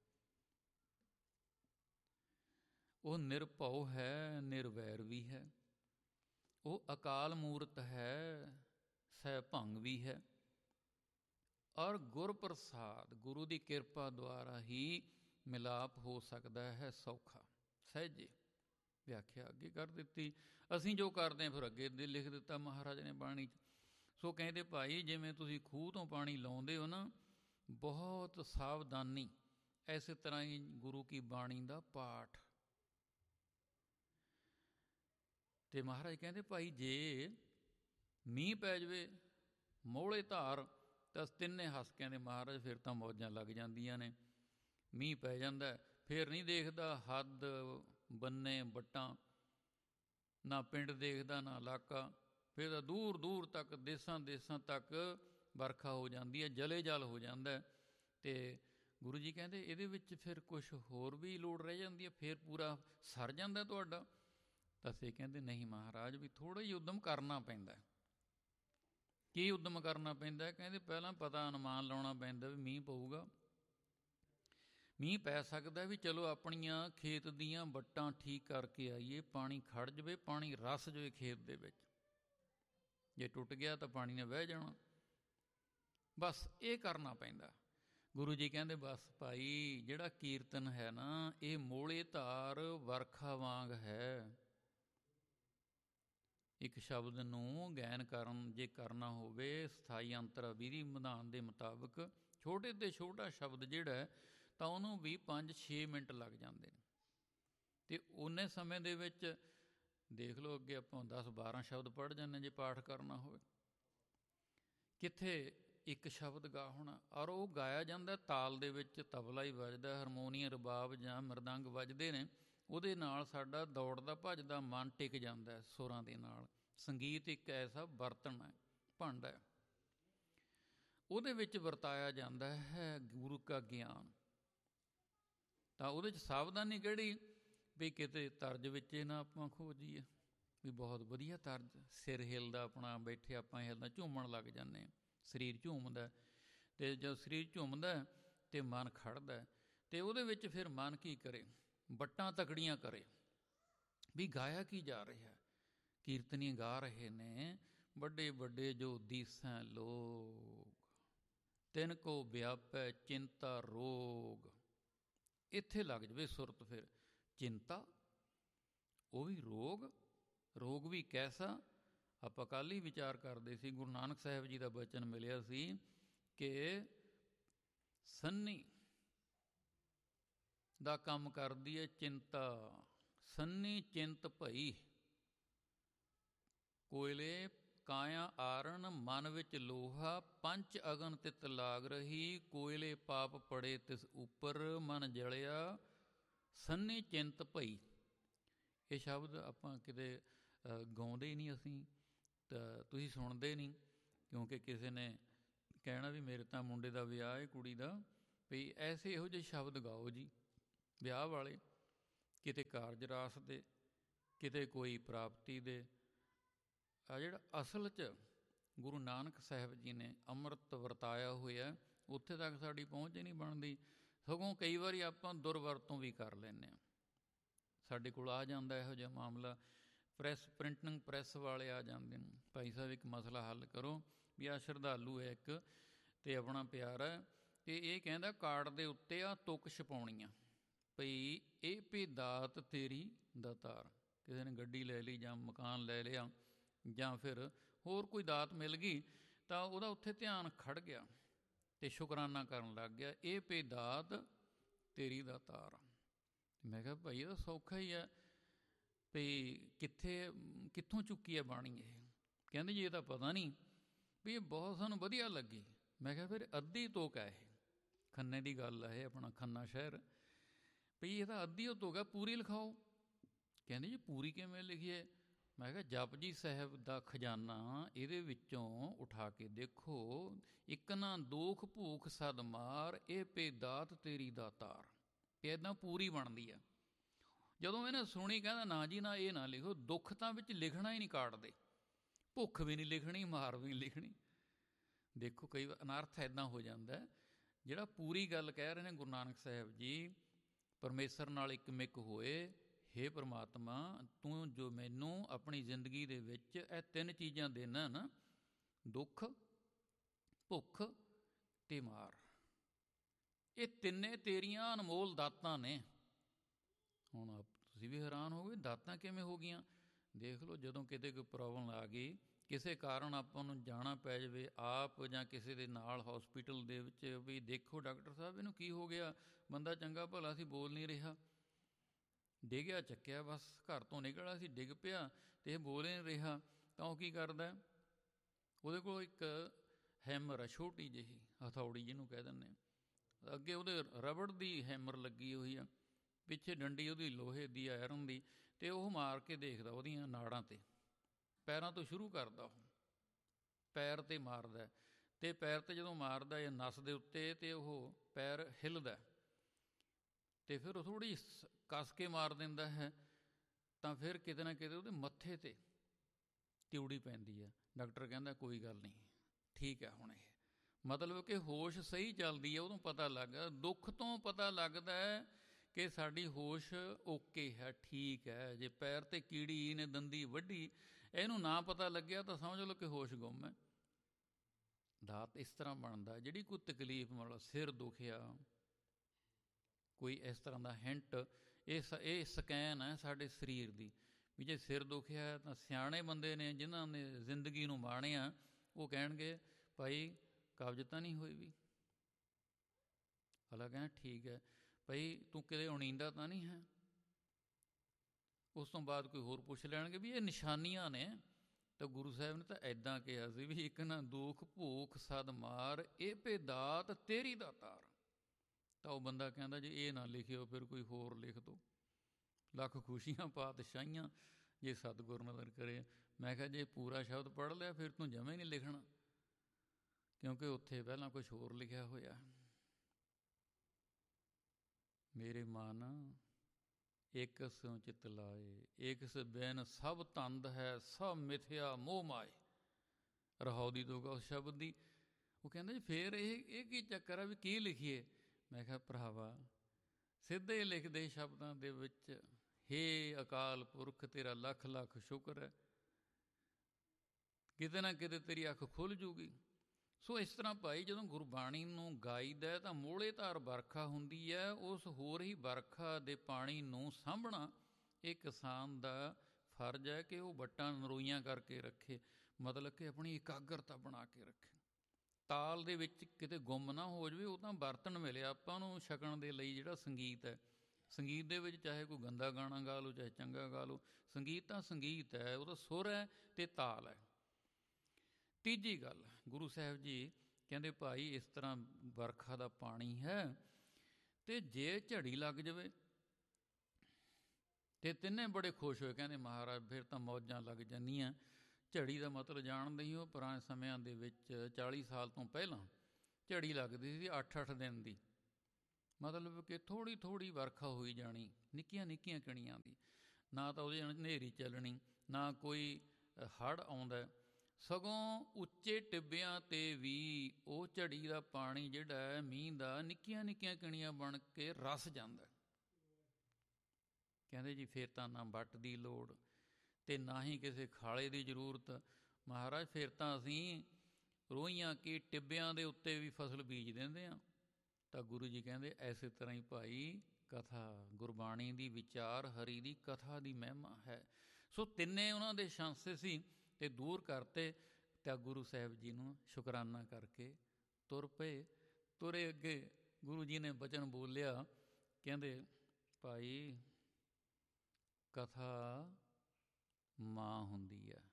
ਉਹ ਨਿਰਭਉ ਹੈ, ਨਿਰਵੈਰ ਵੀ ਹੈ, ਉਹ ਅਕਾਲ ਮੂਰਤ ਹੈ, ਸਹਿ ਭੰਗ ਵੀ ਹੈ, ਔਰ ਗੁਰ ਪ੍ਰਸਾਦ, ਗੁਰੂ ਦੀ ਕਿਰਪਾ ਦੁਆਰਾ ਹੀ ਮਿਲਾਪ ਹੋ ਸਕਦਾ ਹੈ ਸੌਖਾ ਸਹਿਜੇ। ਵਿਆਖਿਆ ਅੱਗੇ ਕਰ ਦਿੱਤੀ। ਅਸੀਂ ਜੋ ਕਰਦੇ ਹਾਂ ਫਿਰ ਅੱਗੇ ਲਿਖ ਦਿੱਤਾ ਮਹਾਰਾਜ ਨੇ ਬਾਣੀ 'ਚ। ਸੋ ਕਹਿੰਦੇ ਭਾਈ ਜਿਵੇਂ ਤੁਸੀਂ ਖੂਹ ਤੋਂ ਪਾਣੀ ਲਾਉਂਦੇ ਹੋ ਨਾ, ਬਹੁਤ ਸਾਵਧਾਨੀ, ਇਸੇ ਤਰ੍ਹਾਂ ਹੀ ਗੁਰੂ ਕੀ ਬਾਣੀ ਦਾ ਪਾਠ। ਅਤੇ ਮਹਾਰਾਜ ਕਹਿੰਦੇ ਭਾਈ ਜੇ ਮੀਂਹ ਪੈ ਜਾਵੇ ਮੋਹਲੇ ਧਾਰ ਤਾਂ ਤਿੰਨੇ ਹੱਸ ਕਹਿੰਦੇ ਮਹਾਰਾਜ ਫਿਰ ਤਾਂ ਮੌਜਾਂ ਲੱਗ ਜਾਂਦੀਆਂ ਨੇ। ਮੀਂਹ ਪੈ ਜਾਂਦਾ ਫਿਰ ਨਹੀਂ ਦੇਖਦਾ ਹੱਦ ਬੰਨੇ ਵੱਟਾਂ, ਨਾ ਪਿੰਡ ਦੇਖਦਾ ਨਾ ਇਲਾਕਾ, ਫਿਰ ਤਾਂ ਦੂਰ ਦੂਰ ਤੱਕ ਦੇਸਾਂ ਤੱਕ ਵਰਖਾ ਹੋ ਜਾਂਦੀ ਹੈ, ਜਲੇ ਜਲ ਹੋ ਜਾਂਦਾ। ਅਤੇ ਗੁਰੂ ਜੀ ਕਹਿੰਦੇ ਇਹਦੇ ਵਿੱਚ ਫਿਰ ਕੁਛ ਹੋਰ ਵੀ ਲੋੜ ਰਹਿ ਜਾਂਦੀ ਹੈ, ਫਿਰ ਪੂਰਾ ਸਰ ਜਾਂਦਾ ਤੁਹਾਡਾ। ਤਾਂ ਅਸੀਂ ਕਹਿੰਦੇ ਨਹੀਂ ਮਹਾਰਾਜ, ਵੀ ਥੋੜ੍ਹਾ ਜਿਹਾ ਉੱਦਮ ਕਰਨਾ ਪੈਂਦਾ। ਕੀ ਉੱਦਮ ਕਰਨਾ ਪੈਂਦਾ? ਕਹਿੰਦੇ ਪਹਿਲਾਂ ਪਤਾ ਅਨੁਮਾਨ ਲਾਉਣਾ ਪੈਂਦਾ ਵੀ ਮੀਂਹ ਪਊਗਾ, ਮੀਂਹ ਪੈ ਸਕਦਾ ਵੀ ਚਲੋ ਆਪਣੀਆਂ ਖੇਤ ਦੀਆਂ ਵੱਟਾਂ ਠੀਕ ਕਰਕੇ ਆਈਏ, ਪਾਣੀ ਖੜ ਜਾਵੇ, ਪਾਣੀ ਰਸ ਜਾਵੇ ਖੇਤ ਦੇ ਵਿੱਚ, ਜੇ ਟੁੱਟ ਗਿਆ ਤਾਂ ਪਾਣੀ ਨੇ ਵਹਿ ਜਾਣਾ। ਬਸ ਇਹ ਕਰਨਾ ਪੈਂਦਾ। ਗੁਰੂ ਜੀ ਕਹਿੰਦੇ ਬਸ ਭਾਈ ਜਿਹੜਾ ਕੀਰਤਨ ਹੈ ਨਾ, ਇਹ ਮੋਹਲੇ ਧਾਰ ਵਰਖਾ ਵਾਂਗ ਹੈ। ਇੱਕ ਸ਼ਬਦ ਨੂੰ ਗੈਨ ਜੇ ਕਰਨਾ ਹੋਵੇ ਸਥਾਈ ਅੰਤਰ ਵਿਧੀ ਵਿਧਾਨ ਦੇ ਮੁਤਾਬਕ, ਛੋਟੇ ਤੋਂ ਛੋਟਾ ਸ਼ਬਦ ਜਿਹੜਾ ਤਾਂ ਉਹਨੂੰ ਵੀ 5-6 ਮਿੰਟ ਲੱਗ ਜਾਂਦੇ ਨੇ। ਅਤੇ ਓਨੇ ਸਮੇਂ ਦੇ ਵਿੱਚ ਦੇਖ ਲਓ ਅੱਗੇ ਆਪਾਂ 10-12 ਸ਼ਬਦ ਪੜ੍ਹ ਜਾਂਦੇ ਜੇ ਪਾਠ ਕਰਨਾ ਹੋਵੇ। ਕਿੱਥੇ ਇੱਕ ਸ਼ਬਦ ਗਾ ਹੋਣਾ, ਔਰ ਉਹ ਗਾਇਆ ਜਾਂਦਾ ਤਾਲ ਦੇ ਵਿੱਚ, ਤਬਲਾ ਹੀ ਵੱਜਦਾ, ਹਾਰਮੋਨੀਅਮ, ਰਬਾਬ ਜਾਂ ਮਰਦੰਗ ਵੱਜਦੇ ਨੇ, ਉਹਦੇ ਨਾਲ ਸਾਡਾ ਦੌੜਦਾ ਭੱਜਦਾ ਮਨ ਟਿਕ ਜਾਂਦਾ ਹੈ ਸੁਰਾਂ ਦੇ ਨਾਲ। ਸੰਗੀਤ ਇੱਕ ਐਸਾ ਬਰਤਨ ਹੈ, ਭਾਂਡਾ ਹੈ, ਉਹਦੇ ਵਿੱਚ ਵਰਤਾਇਆ ਜਾਂਦਾ ਹੈ ਗੁਰੂ ਕਾ ਗਿਆਨ। ਤਾਂ ਉਹਦੇ 'ਚ ਸਾਵਧਾਨੀ ਕਿਹੜੀ ਵੀ ਕਿਤੇ ਤਰਜ ਵਿੱਚ ਇਹ ਨਾ ਆਪਾਂ ਖੋ ਜੀਏ, ਵੀ ਬਹੁਤ ਵਧੀਆ ਤਰਜ, ਸਿਰ ਹਿਲਦਾ ਆਪਣਾ, ਬੈਠੇ ਆਪਾਂ ਹਿਲਦਾ, ਝੂਮਣ ਲੱਗ ਜਾਂਦੇ ਹਾਂ, ਸਰੀਰ ਝੂਮਦਾ, ਅਤੇ ਜਦੋਂ ਸਰੀਰ ਝੂਮਦਾ ਅਤੇ ਮਨ ਖੜ੍ਹਦਾ, ਅਤੇ ਉਹਦੇ ਵਿੱਚ ਫਿਰ ਮਨ ਕੀ ਕਰੇ, ਵੱਟਾਂ ਤਕੜੀਆਂ ਕਰੇ ਵੀ ਗਾਇਆ ਕੀ ਜਾ ਰਿਹਾ। ਕੀਰਤਨੀ ਗਾ ਰਹੇ ਨੇ, ਵੱਡੇ ਵੱਡੇ ਜੋ ਦੀਸੈਂ ਲੋਗ, ਤਿਨ ਕੋ ਵਿਆਪੈ ਚਿੰਤਾ ਰੋਗ। ਇੱਥੇ ਲੱਗ ਜਾਵੇ ਸੁਰਤ, ਫਿਰ ਚਿੰਤਾ ਉਹ ਵੀ ਰੋਗ, ਰੋਗ ਵੀ ਕੈਸਾ। ਆਪਾਂ ਕੱਲ੍ਹ ਹੀ ਵਿਚਾਰ ਕਰਦੇ ਸੀ, ਗੁਰੂ ਨਾਨਕ ਸਾਹਿਬ ਜੀ ਦਾ ਬਚਨ ਮਿਲਿਆ ਸੀ ਕਿ ਸੰਨੀ ਦਾ ਕੰਮ ਕਰਦੀ ਹੈ ਚਿੰਤਾ, ਸੰਨੀ ਚਿੰਤ ਭਈ, ਕੋਇਲੇ ਕਾਇਆ ਆਰਨ ਮਨ ਵਿੱਚ ਲੋਹਾ, ਪੰਚ ਅਗਨ ਤਿਤ ਲਾਗ ਰਹੀ, ਕੋਇਲੇ ਪਾਪ ਪੜੇ ਤਿਸ ਉੱਪਰ, ਮਨ ਜਲਿਆ ਸੰਨੀ ਚਿੰਤ ਭਈ। ਇਹ ਸ਼ਬਦ ਆਪਾਂ ਕਿਤੇ ਗਾਉਂਦੇ ਹੀ ਨਹੀਂ ਅਸੀਂ, ਤਾਂ ਤੁਸੀਂ ਸੁਣਦੇ ਨਹੀਂ, ਕਿਉਂਕਿ ਕਿਸੇ ਨੇ ਕਹਿਣਾ ਵੀ ਮੇਰੇ ਤਾਂ ਮੁੰਡੇ ਦਾ ਵਿਆਹ ਹੈ, ਕੁੜੀ ਦਾ, ਵੀ ਐਸੇ ਇਹੋ ਜਿਹੇ ਸ਼ਬਦ ਗਾਓ ਜੀ ਵਿਆਹ ਵਾਲੇ, ਕਿਤੇ ਕਾਰਜ ਰਾਸ ਦੇ, ਕਿਤੇ ਕੋਈ ਪ੍ਰਾਪਤੀ ਦੇ। ਆ ਜਿਹੜਾ ਅਸਲ 'ਚ ਗੁਰੂ ਨਾਨਕ ਸਾਹਿਬ ਜੀ ਨੇ ਅੰਮ੍ਰਿਤ ਵਰਤਾਇਆ ਹੋਇਆ, ਉੱਥੇ ਤੱਕ ਸਾਡੀ ਪਹੁੰਚ ਹੀ ਨਹੀਂ ਬਣਦੀ। ਸਗੋਂ ਕਈ ਵਾਰੀ ਆਪਾਂ ਦੁਰਵਰਤੋਂ ਵੀ ਕਰ ਲੈਂਦੇ ਹਾਂ। ਸਾਡੇ ਕੋਲ ਆ ਜਾਂਦਾ ਇਹੋ ਜਿਹਾ ਮਾਮਲਾ, ਪ੍ਰਿੰਟਿੰਗ ਪ੍ਰੈਸ ਵਾਲੇ ਆ ਜਾਂਦੇ ਨੇ, ਭਾਈ ਸਾਹਿਬ ਇੱਕ ਮਸਲਾ ਹੱਲ ਕਰੋ, ਵੀ ਆਹ ਸ਼ਰਧਾਲੂ ਹੈ ਇੱਕ ਅਤੇ ਆਪਣਾ ਪਿਆਰਾ, ਅਤੇ ਇਹ ਕਹਿੰਦਾ ਕਾਰਡ ਦੇ ਉੱਤੇ ਆ ਤੁਕ ਛਪਾਉਣੀ ਆ, ਭਈ ਇਹ ਭੀ ਦਾਤ ਤੇਰੀ ਦਾਤਾਰ। ਕਿਸੇ ਨੇ ਗੱਡੀ ਲੈ ਲਈ ਜਾਂ ਮਕਾਨ ਲੈ ਲਿਆ ਜਾਂ ਫਿਰ ਹੋਰ ਕੋਈ ਦਾਤ ਮਿਲ ਗਈ, ਤਾਂ ਉਹਦਾ ਉੱਥੇ ਧਿਆਨ ਖੜ੍ਹ ਗਿਆ ਅਤੇ ਸ਼ੁਕਰਾਨਾ ਕਰਨ ਲੱਗ ਗਿਆ, ਇਹ ਭੀ ਦਾਤ ਤੇਰੀ ਦਾਤਾਰ। ਮੈਂ ਕਿਹਾ ਭਾਈ ਇਹ ਤਾਂ ਸੌਖਾ ਹੀ ਹੈ, ਵੀ ਕਿੱਥੋਂ ਚੁੱਕੀ ਹੈ ਬਾਣੀ ਇਹ। ਕਹਿੰਦੇ ਜੀ ਇਹ ਤਾਂ ਪਤਾ ਨਹੀਂ, ਵੀ ਇਹ ਬਹੁਤ ਸਾਨੂੰ ਵਧੀਆ ਲੱਗੀ। ਮੈਂ ਕਿਹਾ ਫਿਰ ਅੱਧੀ ਤੁਕ ਹੈ ਇਹ, ਖੰਨੇ ਦੀ ਗੱਲ ਹੈ ਇਹ, ਆਪਣਾ ਖੰਨਾ ਸ਼ਹਿਰ, ਵੀ ਇਹ ਤਾਂ ਅੱਧੀ ਉਹ ਤੁਕ ਹੈ, ਪੂਰੀ ਲਿਖਾਓ। ਕਹਿੰਦੇ ਜੀ ਪੂਰੀ ਕਿਵੇਂ ਲਿਖੀਏ। ਮੈਂ ਕਿਹਾ ਜਪਜੀ ਸਾਹਿਬ ਦਾ ਖਜ਼ਾਨਾ ਇਹਦੇ ਵਿੱਚੋਂ ਉਠਾ ਕੇ ਦੇਖੋ, ਇੱਕ ਨਾ ਦੋਖ ਭੂਖ ਸਦ ਮਾਰ, ਇਹ ਭੇ ਦਾਤ ਤੇਰੀ ਦਾਤਾਰ, ਇਹ ਇੱਦਾਂ ਪੂਰੀ ਬਣਦੀ ਆ। ਜਦੋਂ ਇਹਨੇ ਸੁਣੀ ਕਹਿੰਦਾ ਨਾ ਜੀ ਨਾ, ਇਹ ਨਾ ਲਿਖੋ, ਦੁੱਖ ਤਾਂ ਵਿੱਚ ਲਿਖਣਾ ਹੀ ਨਹੀਂ ਕਾਟਦੇ, ਭੁੱਖ ਵੀ ਨਹੀਂ ਲਿਖਣੀ, ਮਾਰ ਵੀ ਨਹੀਂ ਲਿਖਣੀ। ਦੇਖੋ ਕਈ ਵਾਰ ਅਨਰਥ ਇੱਦਾਂ ਹੋ ਜਾਂਦਾ, ਜਿਹੜਾ ਪੂਰੀ ਗੱਲ ਕਹਿ ਰਹੇ ਨੇ ਗੁਰੂ ਨਾਨਕ ਸਾਹਿਬ ਜੀ, ਪਰਮੇਸ਼ਰ ਨਾਲ ਇੱਕ ਮਿੱਕ ਹੋਏ, ਹੇ ਪਰਮਾਤਮਾ ਤੂੰ ਜੋ ਮੈਨੂੰ ਆਪਣੀ ਜ਼ਿੰਦਗੀ ਦੇ ਵਿੱਚ ਇਹ ਤਿੰਨ ਚੀਜ਼ਾਂ ਦੇਣਾ ਨਾ, ਦੁੱਖ, ਭੁੱਖ ਅਤੇ ਮਾਰ, ਇਹ ਤਿੰਨੇ ਤੇਰੀਆਂ ਅਨਮੋਲ ਦਾਤਾਂ ਨੇ। ਹੁਣ ਤੁਸੀਂ ਵੀ ਹੈਰਾਨ ਹੋ ਗਏ, ਦਾਤਾਂ ਕਿਵੇਂ ਹੋ ਗਈਆਂ। ਦੇਖ ਲਓ ਜਦੋਂ ਕਿਤੇ ਕੋਈ ਪ੍ਰੋਬਲਮ ਆ ਗਈ, ਕਿਸੇ ਕਾਰਨ ਆਪਾਂ ਨੂੰ ਜਾਣਾ ਪੈ ਜਾਵੇ ਆਪ ਜਾਂ ਕਿਸੇ ਦੇ ਨਾਲ ਹੌਸਪੀਟਲ ਦੇ ਵਿੱਚ, ਵੀ ਦੇਖੋ ਡਾਕਟਰ ਸਾਹਿਬ ਇਹਨੂੰ ਕੀ ਹੋ ਗਿਆ, ਬੰਦਾ ਚੰਗਾ ਭਲਾ ਸੀ, ਬੋਲ ਨਹੀਂ ਰਿਹਾ, ਡਿੱਗਿਆ ਚੱਕਿਆ, ਬਸ ਘਰ ਤੋਂ ਨਿਕਲਿਆ ਸੀ, ਡਿੱਗ ਪਿਆ ਅਤੇ ਇਹ ਬੋਲ ਨਹੀਂ ਰਿਹਾ, ਤਾਂ ਉਹ ਕੀ ਕਰਦਾ, ਉਹਦੇ ਕੋਲ ਇੱਕ ਹੈਮਰ ਆ, ਛੋਟੀ ਜਿਹੀ ਹਥੌੜੀ ਜਿਹਨੂੰ ਕਹਿ ਦਿੰਦੇ, ਅੱਗੇ ਉਹਦੇ ਰਬੜ ਦੀ ਹੈਮਰ ਲੱਗੀ ਹੋਈ ਆ, ਪਿੱਛੇ ਡੰਡੀ ਉਹਦੀ ਲੋਹੇ ਦੀ, ਆਇਰਨ ਦੀ, ਅਤੇ ਉਹ ਮਾਰ ਕੇ ਦੇਖਦਾ ਉਹਦੀਆਂ ਨਾੜਾਂ 'ਤੇ, ਪੈਰਾਂ ਤੋਂ ਸ਼ੁਰੂ ਕਰਦਾ, ਉਹ ਪੈਰ 'ਤੇ ਮਾਰਦਾ, ਅਤੇ ਪੈਰ 'ਤੇ ਜਦੋਂ ਮਾਰਦਾ ਇਹ ਨਸ ਦੇ ਉੱਤੇ, ਅਤੇ ਉਹ ਪੈਰ ਹਿੱਲਦਾ, ਅਤੇ ਫਿਰ ਉਹ ਥੋੜ੍ਹੀ ਕੱਸ ਕੇ ਮਾਰ ਦਿੰਦਾ ਹੈ, ਤਾਂ ਫਿਰ ਕਿਤੇ ਨਾ ਕਿਤੇ ਉਹਦੇ ਮੱਥੇ 'ਤੇ ਤਿਉੜੀ ਪੈਂਦੀ ਹੈ। ਡਾਕਟਰ ਕਹਿੰਦਾ ਕੋਈ ਗੱਲ ਨਹੀਂ, ਠੀਕ ਹੈ ਹੁਣ ਇਹ, ਮਤਲਬ ਕਿ ਹੋਸ਼ ਸਹੀ ਚੱਲਦੀ ਹੈ। ਉਦੋਂ ਪਤਾ ਲੱਗਾ, ਦੁੱਖ ਤੋਂ ਪਤਾ ਲੱਗਦਾ ਹੈ ਕਿ ਸਾਡੀ ਹੋਸ਼ ਓਕੇ ਹੈ, ਠੀਕ ਹੈ। ਜੇ ਪੈਰ 'ਤੇ ਕੀੜੀ ਨੇ ਦੰਦੀ ਵੱਢੀ, ਇਹਨੂੰ ਨਾ ਪਤਾ ਲੱਗਿਆ ਤਾਂ ਸਮਝ ਲਓ ਕਿ ਹੋਸ਼ ਗੁੰਮ ਹੈ। ਦਾਤ ਇਸ ਤਰ੍ਹਾਂ ਬਣਦਾ, ਜਿਹੜੀ ਕੋਈ ਤਕਲੀਫ, ਮਤਲਬ ਸਿਰ ਦੁਖਿਆ, ਕੋਈ ਇਸ ਤਰ੍ਹਾਂ ਦਾ ਹਿੰਟ, ਇਹ ਸਕੈਨ ਹੈ ਸਾਡੇ ਸਰੀਰ ਦੀ, ਵੀ ਜੇ ਸਿਰ ਦੁਖਿਆ ਤਾਂ ਸਿਆਣੇ ਬੰਦੇ ਨੇ ਜਿਨ੍ਹਾਂ ਨੇ ਜ਼ਿੰਦਗੀ ਨੂੰ ਮਾਣਿਆ, ਉਹ ਕਹਿਣਗੇ ਭਾਈ ਕਬਜ਼ ਤਾਂ ਨਹੀਂ ਹੋਈ ਵੀ, ਅਗਲਾ ਕਹਿੰਦਾ ਠੀਕ ਹੈ ਭਾਈ ਤੂੰ ਕਿਤੇ ਉਣੀਂਦਾ ਤਾਂ ਨਹੀਂ ਹੈ। ਉਸ ਤੋਂ ਬਾਅਦ ਕੋਈ ਹੋਰ ਪੁੱਛ ਲੈਣਗੇ ਵੀ ਇਹ ਨਿਸ਼ਾਨੀਆਂ ਨੇ ਤਾਂ ਗੁਰੂ ਸਾਹਿਬ ਨੇ ਤਾਂ ਐਦਾਂ ਕਿਹਾ ਸੀ ਵੀ ਇੱਕ ਨਾ ਦੁੱਖ ਭੂਖ ਸਦ ਮਾਰ ਇਹ ਭੇ ਦਾਤ ਤੇਰੀ ਦਾਤਾਰ। ਤਾਂ ਉਹ ਬੰਦਾ ਕਹਿੰਦਾ ਜੇ ਇਹ ਨਾ ਲਿਖਿਓ ਫਿਰ ਕੋਈ ਹੋਰ ਲਿਖ ਦਿਓ, ਲੱਖ ਖੁਸ਼ੀਆਂ ਪਾਤਸ਼ਾਹੀਆਂ ਜੇ ਸਤਿਗੁਰ ਨਦਰ ਕਰੇ। ਮੈਂ ਕਿਹਾ ਜੇ ਪੂਰਾ ਸ਼ਬਦ ਪੜ੍ਹ ਲਿਆ ਫਿਰ ਤੂੰ ਜਮਾਂ ਹੀ ਨਹੀਂ ਲਿਖਣਾ, ਕਿਉਂਕਿ ਉੱਥੇ ਪਹਿਲਾਂ ਕੁਛ ਹੋਰ ਲਿਖਿਆ ਹੋਇਆ। ਮੇਰੇ ਮਨ ਇੱਕ ਸਿਉ ਚਿਤ ਲਾਏ, ਇੱਕ ਸ ਬੈਨ ਸਭ ਤੰਦ ਹੈ, ਸਭ ਮਿਥਿਆ ਮੋਹ ਮਾਏ। ਰਹਾਉ ਦੀ ਦੋਗਾ ਉਸ ਸ਼ਬਦ ਦੀ। ਉਹ ਕਹਿੰਦਾ ਜੀ ਫਿਰ ਇਹ ਕੀ ਚੱਕਰ ਆ ਵੀ ਕੀ ਲਿਖੀਏ? ਮੈਂ ਕਿਹਾ ਭਰਾਵਾ ਸਿੱਧੇ ਲਿਖਦੇ ਸ਼ਬਦਾਂ ਦੇ ਵਿੱਚ, ਹੇ ਅਕਾਲ ਪੁਰਖ ਤੇਰਾ ਲੱਖ ਲੱਖ ਸ਼ੁਕਰ ਹੈ, ਕਿਤੇ ਨਾ ਕਿਤੇ ਤੇਰੀ ਅੱਖ ਖੁੱਲ੍ਹ ਜੂਗੀ। ਸੋ ਇਸ ਤਰ੍ਹਾਂ ਭਾਈ ਜਦੋਂ ਗੁਰਬਾਣੀ ਨੂੰ ਗਾਈਦਾ ਤਾਂ ਮੋਹਲੇ ਧਾਰ ਵਰਖਾ ਹੁੰਦੀ ਹੈ, ਉਸ ਹੋਰ ਹੀ ਵਰਖਾ ਦੇ ਪਾਣੀ ਨੂੰ ਸਾਂਭਣਾ ਇਹ ਕਿਸਾਨ ਦਾ ਫਰਜ਼ ਹੈ ਕਿ ਉਹ ਵੱਟਾਂ ਨਰੋਈਆਂ ਕਰਕੇ ਰੱਖੇ, ਮਤਲਬ ਕਿ ਆਪਣੀ ਇਕਾਗਰਤਾ ਬਣਾ ਕੇ ਰੱਖੇ, ਤਾਲ ਦੇ ਵਿੱਚ ਕਿਤੇ ਗੁੰਮ ਨਾ ਹੋ ਜਾਵੇ। ਉਹ ਤਾਂ ਬਰਤਨ ਮਿਲਿਆ ਆਪਾਂ ਨੂੰ ਛਕਣ ਦੇ ਲਈ ਜਿਹੜਾ ਸੰਗੀਤ ਹੈ, ਸੰਗੀਤ ਦੇ ਵਿੱਚ ਚਾਹੇ ਕੋਈ ਗੰਦਾ ਗਾਣਾ ਗਾ ਲਓ ਚਾਹੇ ਚੰਗਾ ਗਾ ਲਓ, ਸੰਗੀਤ ਤਾਂ ਸੰਗੀਤ ਹੈ, ਉਹਦਾ ਸੁਰ ਹੈ ਅਤੇ ਤਾਲ ਹੈ। ਤੀਜੀ ਗੱਲ ਗੁਰੂ ਸਾਹਿਬ ਜੀ ਕਹਿੰਦੇ ਭਾਈ ਇਸ ਤਰ੍ਹਾਂ ਵਰਖਾ ਦਾ ਪਾਣੀ ਹੈ ਅਤੇ ਜੇ ਝੜੀ ਲੱਗ ਜਾਵੇ ਅਤੇ ਤਿੰਨੇ ਬੜੇ ਖੁਸ਼ ਹੋਏ, ਕਹਿੰਦੇ ਮਹਾਰਾਜ ਫਿਰ ਤਾਂ ਮੌਜਾਂ ਲੱਗ ਜਾਂਦੀਆਂ। ਝੜੀ ਦਾ ਮਤਲਬ ਜਾਣਦੇ ਹੀ ਹੋ, ਪੁਰਾਣੇ ਸਮਿਆਂ ਦੇ ਵਿੱਚ 40 ਸਾਲ ਤੋਂ ਪਹਿਲਾਂ ਝੜੀ ਲੱਗਦੀ ਸੀ 8-8 ਦਿਨ ਦੀ, ਮਤਲਬ ਕਿ ਥੋੜ੍ਹੀ ਥੋੜ੍ਹੀ ਵਰਖਾ ਹੋਈ ਜਾਣੀ, ਨਿੱਕੀਆਂ ਨਿੱਕੀਆਂ ਕਣੀਆਂ ਦੀ, ਨਾ ਤਾਂ ਉਹਦੇ ਨਾਲ ਹਨੇਰੀ ਚੱਲਣੀ, ਨਾ ਕੋਈ ਹੜ੍ਹ ਆਉਂਦਾ, ਸਗੋਂ ਉੱਚੇ ਟਿੱਬਿਆਂ 'ਤੇ ਵੀ ਉਹ ਝੜੀ ਦਾ ਪਾਣੀ ਜਿਹੜਾ ਹੈ ਮੀਂਹ ਦਾ ਨਿੱਕੀਆਂ ਨਿੱਕੀਆਂ ਕਣੀਆਂ ਬਣ ਕੇ ਰਸ ਜਾਂਦਾ। ਕਹਿੰਦੇ ਜੀ ਫਿਰ ਤਾਂ ਨਾ ਵੱਟ ਦੀ ਲੋੜ ਅਤੇ ਨਾ ਹੀ ਕਿਸੇ ਖਾਲੇ ਦੀ ਜ਼ਰੂਰਤ। ਮਹਾਰਾਜ ਫਿਰ ਤਾਂ ਅਸੀਂ ਰੋਹੀਆਂ ਕੀ ਟਿੱਬਿਆਂ ਦੇ ਉੱਤੇ ਵੀ ਫਸਲ ਬੀਜ ਦਿੰਦੇ ਹਾਂ। ਤਾਂ ਗੁਰੂ ਜੀ ਕਹਿੰਦੇ ਐਸੇ ਤਰ੍ਹਾਂ ਹੀ ਭਾਈ ਕਥਾ ਗੁਰਬਾਣੀ ਦੀ ਵਿਚਾਰ ਹਰੀ ਦੀ ਕਥਾ ਦੀ ਮਹਿਮਾ ਹੈ। ਸੋ ਤਿੰਨੇ ਉਹਨਾਂ ਦੇ ਸ਼ਾਂਸੇ ਸੀ ਅਤੇ ਦੂਰ ਕਰਤੇ ਤਾਂ ਗੁਰੂ ਸਾਹਿਬ ਜੀ ਨੂੰ ਸ਼ੁਕਰਾਨਾ ਕਰਕੇ ਤੁਰ ਪਏ। ਤੁਰੇ ਅੱਗੇ ਗੁਰੂ ਜੀ ਨੇ ਬਚਨ ਬੋਲਿਆ, ਕਹਿੰਦੇ ਭਾਈ ਕਥਾ ਮਾਂ ਹੁੰਦੀ ਹੈ,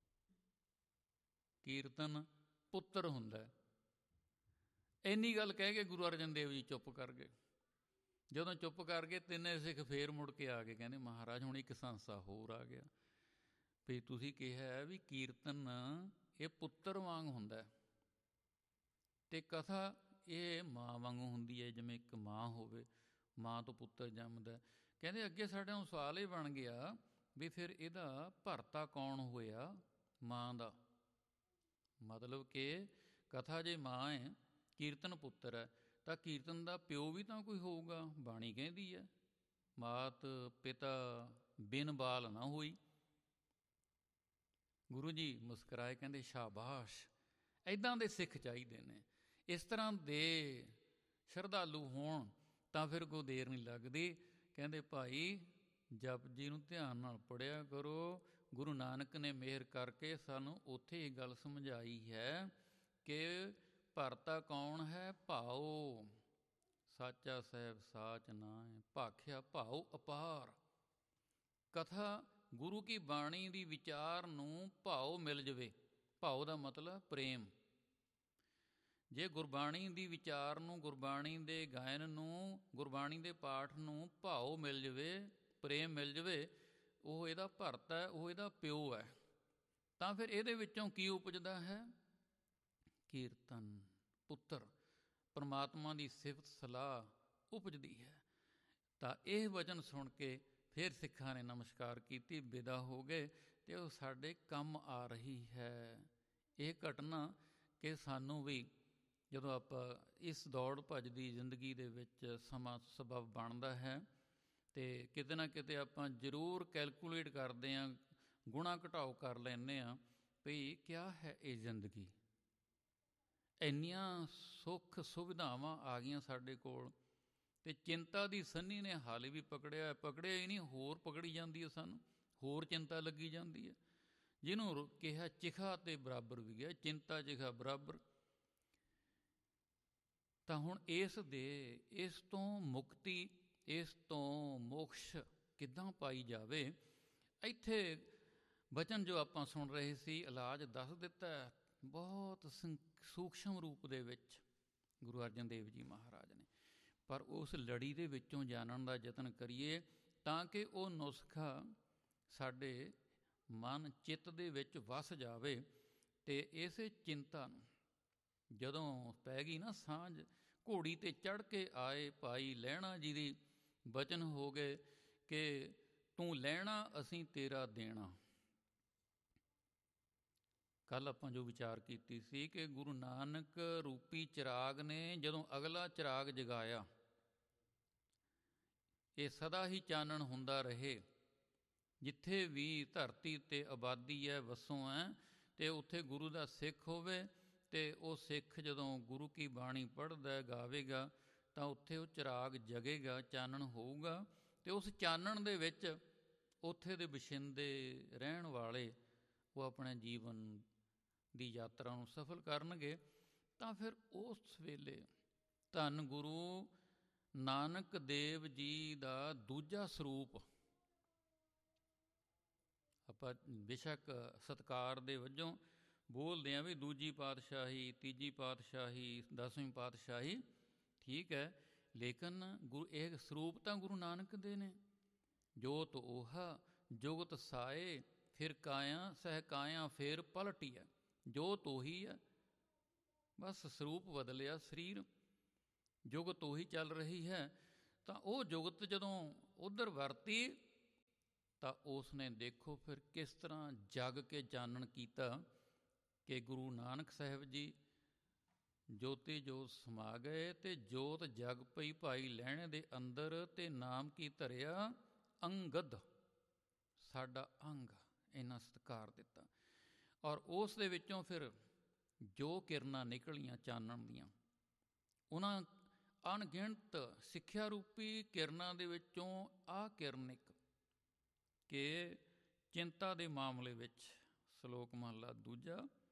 ਕੀਰਤਨ ਪੁੱਤਰ ਹੁੰਦਾ। ਇੰਨੀ ਗੱਲ ਕਹਿ ਕੇ ਗੁਰੂ ਅਰਜਨ ਦੇਵ ਜੀ ਚੁੱਪ ਕਰ ਗਏ। ਜਦੋਂ ਚੁੱਪ ਕਰ ਗਏ ਤਿੰਨੇ ਸਿੱਖ ਫੇਰ ਮੁੜ ਕੇ ਆ ਗਏ, ਕਹਿੰਦੇ ਮਹਾਰਾਜ ਹੁਣ ਇੱਕ ਸੰਸਾ ਹੋਰ ਆ ਗਿਆ ਵੀ ਤੁਸੀਂ ਕਿਹਾ ਵੀ ਕੀਰਤਨ ਇਹ ਪੁੱਤਰ ਵਾਂਗ ਹੁੰਦਾ ਅਤੇ ਕਥਾ ਇਹ ਮਾਂ ਵਾਂਗੂ ਹੁੰਦੀ ਹੈ, ਜਿਵੇਂ ਇੱਕ ਮਾਂ ਹੋਵੇ, ਮਾਂ ਤੋਂ ਪੁੱਤਰ ਜੰਮਦਾ। ਕਹਿੰਦੇ ਅੱਗੇ ਸਾਡੇ ਨੂੰ ਸਵਾਲ ਇਹ ਬਣ ਗਿਆ ਵੀ ਫਿਰ ਇਹਦਾ ਭਰਤਾ ਕੌਣ ਹੋਇਆ? ਮਾਂ ਦਾ। ਮਤਲਬ ਕਿ ਕਥਾ ਜੇ ਮਾਂ ਹੈ, ਕੀਰਤਨ ਪੁੱਤਰ ਹੈ, ਤਾਂ ਕੀਰਤਨ ਦਾ ਪਿਓ ਵੀ ਤਾਂ ਕੋਈ ਹੋਊਗਾ। ਬਾਣੀ ਕਹਿੰਦੀ ਹੈ ਮਾਤ ਪਿਤਾ ਬਿਨ ਬਾਲ ਨਾ ਹੋਈ। ਗੁਰੂ ਜੀ ਮੁਸਕਰਾਏ, ਕਹਿੰਦੇ ਸ਼ਾਬਾਸ਼, ਇੱਦਾਂ ਦੇ ਸਿੱਖ ਚਾਹੀਦੇ ਨੇ। ਇਸ ਤਰ੍ਹਾਂ ਦੇ ਸ਼ਰਧਾਲੂ ਹੋਣ ਤਾਂ ਫਿਰ ਕੋਈ ਦੇਰ ਨਹੀਂ ਲੱਗਦੀ। ਕਹਿੰਦੇ ਭਾਈ ਜਪੁ ਜੀ ਨੂੰ ਧਿਆਨ ਨਾਲ ਪੜ੍ਹਿਆ ਕਰੋ। ਗੁਰੂ ਨਾਨਕ ਨੇ ਮਿਹਰ ਕਰਕੇ ਸਾਨੂੰ ਉੱਥੇ ਇਹ ਗੱਲ ਸਮਝਾਈ ਹੈ ਕਿ ਭਰਤਾ ਕੌਣ ਹੈ? ਭਾਉ। ਸਾਚਾ ਸਾਹਿਬ ਸਾਚ ਨਾਇ ਭਾਖਿਆ ਭਾਉ ਅਪਾਰ। ਕਥਾ ਗੁਰੂ ਕੀ ਬਾਣੀ ਦੀ ਵਿਚਾਰ ਨੂੰ ਭਾਉ ਮਿਲ ਜਾਵੇ। ਭਾਉ ਦਾ ਮਤਲਬ ਪ੍ਰੇਮ। ਜੇ ਗੁਰਬਾਣੀ ਦੀ ਵਿਚਾਰ ਨੂੰ, ਗੁਰਬਾਣੀ ਦੇ ਗਾਇਨ ਨੂੰ, ਗੁਰਬਾਣੀ ਦੇ ਪਾਠ ਨੂੰ ਭਾਉ ਮਿਲ ਜਾਵੇ, ਪ੍ਰੇਮ ਮਿਲ ਜਾਵੇ, ਉਹ ਇਹਦਾ ਭਰਤਾ ਹੈ, ਉਹ ਇਹਦਾ ਪਿਓ ਹੈ। ਤਾਂ ਫਿਰ ਇਹਦੇ ਵਿੱਚੋਂ ਕੀ ਉਪਜਦਾ ਹੈ? ਕੀਰਤਨ ਪੁੱਤਰ, ਪਰਮਾਤਮਾ ਦੀ ਸਿਫਤ ਸਲਾਹ ਉਪਜਦੀ ਹੈ। ਤਾਂ ਇਹ ਵਚਨ ਸੁਣ ਕੇ ਫਿਰ ਸਿੱਖਾਂ ਨੇ ਨਮਸਕਾਰ ਕੀਤੀ, ਵਿਦਾ ਹੋ ਗਏ ਅਤੇ ਉਹ ਸਾਡੇ ਕੰਮ ਆ ਰਹੀ ਹੈ ਇਹ ਘਟਨਾ ਕਿ ਸਾਨੂੰ ਵੀ ਜਦੋਂ ਆਪਾਂ ਇਸ ਦੌੜ ਭੱਜ ਦੀ ਜ਼ਿੰਦਗੀ ਦੇ ਵਿੱਚ ਸਮਾਂ ਸਬੱਬ ਬਣਦਾ ਹੈ ਅਤੇ ਕਿਤੇ ਨਾ ਕਿਤੇ ਆਪਾਂ ਜ਼ਰੂਰ ਕੈਲਕੂਲੇਟ ਕਰਦੇ ਹਾਂ, ਗੁਣਾ ਘਟਾਓ ਕਰ ਲੈਂਦੇ ਹਾਂ ਵੀ ਕਿਆ ਹੈ ਇਹ ਜ਼ਿੰਦਗੀ। ਇੰਨੀਆਂ ਸੁੱਖ ਸੁਵਿਧਾਵਾਂ ਆ ਗਈਆਂ ਸਾਡੇ ਕੋਲ ਅਤੇ ਚਿੰਤਾ ਦੀ ਸੰਨੀ ਨੇ ਹਾਲੇ ਵੀ ਪਕੜਿਆ ਹੀ ਨਹੀਂ, ਹੋਰ ਪਕੜੀ ਜਾਂਦੀ ਹੈ ਸਾਨੂੰ, ਹੋਰ ਚਿੰਤਾ ਲੱਗੀ ਜਾਂਦੀ ਹੈ। ਜਿਹਨੂੰ ਕਿਹਾ ਚਿਖਾ ਅਤੇ ਬਰਾਬਰ ਵੀ ਗਿਆ, ਚਿੰਤਾ ਚਿਖਾ ਬਰਾਬਰ। ਤਾਂ ਹੁਣ ਇਸ ਤੋਂ ਮੁਕਤੀ, ਇਸ ਤੋਂ ਮੋਕਸ਼ ਕਿੱਦਾਂ ਪਾਈ ਜਾਵੇ? ਇੱਥੇ ਬਚਨ ਜੋ ਆਪਾਂ ਸੁਣ ਰਹੇ ਸੀ, ਇਲਾਜ ਦੱਸ ਦਿੱਤਾ ਬਹੁਤ ਸੂਖਸ਼ਮ ਰੂਪ ਦੇ ਵਿੱਚ ਗੁਰੂ ਅਰਜਨ ਦੇਵ ਜੀ ਮਹਾਰਾਜ ਨੇ। ਪਰ ਉਸ ਲੜੀ ਦੇ ਵਿੱਚੋਂ ਜਾਣਨ ਦਾ ਯਤਨ ਕਰੀਏ ਤਾਂ ਕਿ ਉਹ ਨੁਸਖਾ ਸਾਡੇ ਮਨ ਚਿੱਤ ਦੇ ਵਿੱਚ ਵਸ ਜਾਵੇ। ਅਤੇ ਇਸੇ ਚਿੰਤਾ ਨੂੰ ਜਦੋਂ ਪੈ ਗਈ ਨਾ ਸਾਂਝ, ਘੋੜੀ 'ਤੇ ਚੜ੍ਹ ਕੇ ਆਏ ਭਾਈ ਲਹਿਣਾ ਜੀ ਦੀ ਬਚਨ ਹੋ ਗਏ ਕਿ ਤੂੰ ਲੈਣਾ ਅਸੀਂ ਤੇਰਾ ਦੇਣਾ। ਕੱਲ੍ਹ ਆਪਾਂ ਜੋ ਵਿਚਾਰ ਕੀਤੀ ਸੀ ਕਿ ਗੁਰੂ ਨਾਨਕ ਰੂਪੀ ਚਿਰਾਗ ਨੇ ਜਦੋਂ ਅਗਲਾ ਚਿਰਾਗ ਜਗਾਇਆ, ਇਹ ਸਦਾ ਹੀ ਚਾਨਣ ਹੁੰਦਾ ਰਹੇ। ਜਿੱਥੇ ਵੀ ਧਰਤੀ 'ਤੇ ਆਬਾਦੀ ਹੈ, ਵਸੋਂ ਹੈ, ਅਤੇ ਉੱਥੇ ਗੁਰੂ ਦਾ ਸਿੱਖ ਹੋਵੇ ਅਤੇ ਉਹ ਸਿੱਖ ਜਦੋਂ ਗੁਰੂ ਕੀ ਬਾਣੀ ਪੜ੍ਹਦਾ ਗਾਵੇਗਾ ਤਾਂ ਉੱਥੇ ਉਹ ਚਿਰਾਗ ਜਗੇਗਾ, ਚਾਨਣ ਹੋਊਗਾ। ਅਤੇ ਉਸ ਚਾਨਣ ਦੇ ਵਿੱਚ ਉੱਥੇ ਦੇ ਵਸਿੰਦੇ ਰਹਿਣ ਵਾਲੇ ਉਹ ਆਪਣੇ ਜੀਵਨ ਦੀ ਯਾਤਰਾ ਨੂੰ ਸਫਲ ਕਰਨਗੇ। ਤਾਂ ਫਿਰ ਉਸ ਵੇਲੇ ਧੰਨ ਗੁਰੂ ਨਾਨਕ ਦੇਵ ਜੀ ਦਾ ਦੂਜਾ ਸਰੂਪ, ਆਪਾਂ ਬੇਸ਼ੱਕ ਸਤਿਕਾਰ ਦੇ ਵਜੋਂ ਬੋਲਦੇ ਹਾਂ ਵੀ ਦੂਜੀ ਪਾਤਸ਼ਾਹੀ, ਤੀਜੀ ਪਾਤਸ਼ਾਹੀ, 10ਵੀਂ ਪਾਤਸ਼ਾਹੀ, ਠੀਕ ਹੈ, ਲੇਕਿਨ ਇਹ ਸਰੂਪ ਤਾਂ ਗੁਰੂ ਨਾਨਕ ਦੇ ਨੇ। ਜੋਤ ਓਹਾ ਜੁਗਤ ਸਾਏ, ਫਿਰ ਕਾਇਆ ਸਹਿ ਕਾਇਆ ਫੇਰ ਪਲਟੀਐ। ਜੋਤ ਉਹੀ ਹੈ, ਬਸ ਸਰੂਪ ਬਦਲਿਆ, ਸਰੀਰ ਜੁਗਤ ਉਹੀ ਚੱਲ ਰਹੀ ਹੈ। ਤਾਂ ਉਹ ਜੁਗਤ ਜਦੋਂ ਉੱਧਰ ਵਰਤੀ ਤਾਂ ਉਸ ਨੇ ਦੇਖੋ ਫਿਰ ਕਿਸ ਤਰ੍ਹਾਂ ਜਗ ਕੇ ਚਾਨਣ ਕੀਤਾ ਕਿ ਗੁਰੂ ਨਾਨਕ ਸਾਹਿਬ ਜੀ ਜੋਤੀ ਜੋਤ ਸਮਾ ਗਏ ਅਤੇ ਜੋਤ ਜਗ ਪਈ ਭਾਈ ਲਹਿਣੇ ਦੇ ਅੰਦਰ। ਅਤੇ ਨਾਮ ਕੀ ਧਰਿਆ? ਅੰਗਦ, ਸਾਡਾ ਅੰਗ, ਇੰਨਾ ਸਤਿਕਾਰ ਦਿੱਤਾ। ਔਰ ਉਸ ਦੇ ਵਿੱਚੋਂ ਫਿਰ ਜੋ ਕਿਰਨਾਂ ਨਿਕਲੀਆਂ ਚਾਨਣ ਦੀਆਂ, ਉਹਨਾਂ ਅਣਗਿਣਤ ਸਿੱਖਿਆ ਰੂਪੀ ਕਿਰਨਾਂ ਦੇ ਵਿੱਚੋਂ ਆਹ ਕਿਰਨ ਇੱਕ ਕਿ ਚਿੰਤਾ ਦੇ ਮਾਮਲੇ ਵਿੱਚ ਸ਼ਲੋਕ ਮਹਲਾ ਦੂਜਾ,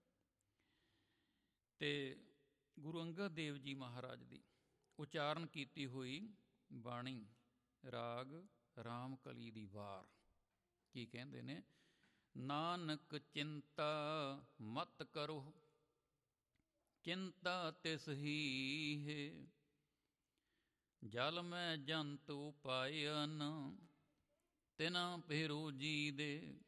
ਅਤੇ ਗੁਰੂ ਅੰਗਦ ਦੇਵ ਜੀ ਮਹਾਰਾਜ ਦੀ ਉਚਾਰਨ ਕੀਤੀ ਹੋਈ ਬਾਣੀ, ਰਾਗ ਰਾਮ ਕਲੀ ਦੀ ਵਾਰ। ਕੀ ਕਹਿੰਦੇ ਨੇ? ਨਾਨਕ ਚਿੰਤਾ ਮਤ ਕਰੋ, ਚਿੰਤਾ ਤਿਸ ਹੀ ਹੈ, ਜਲ ਮੈਂ ਜੰਤ ਉਪਾਇਨ, ਤਿਨਾ ਭੇਰੋ ਜੀ ਦੇ,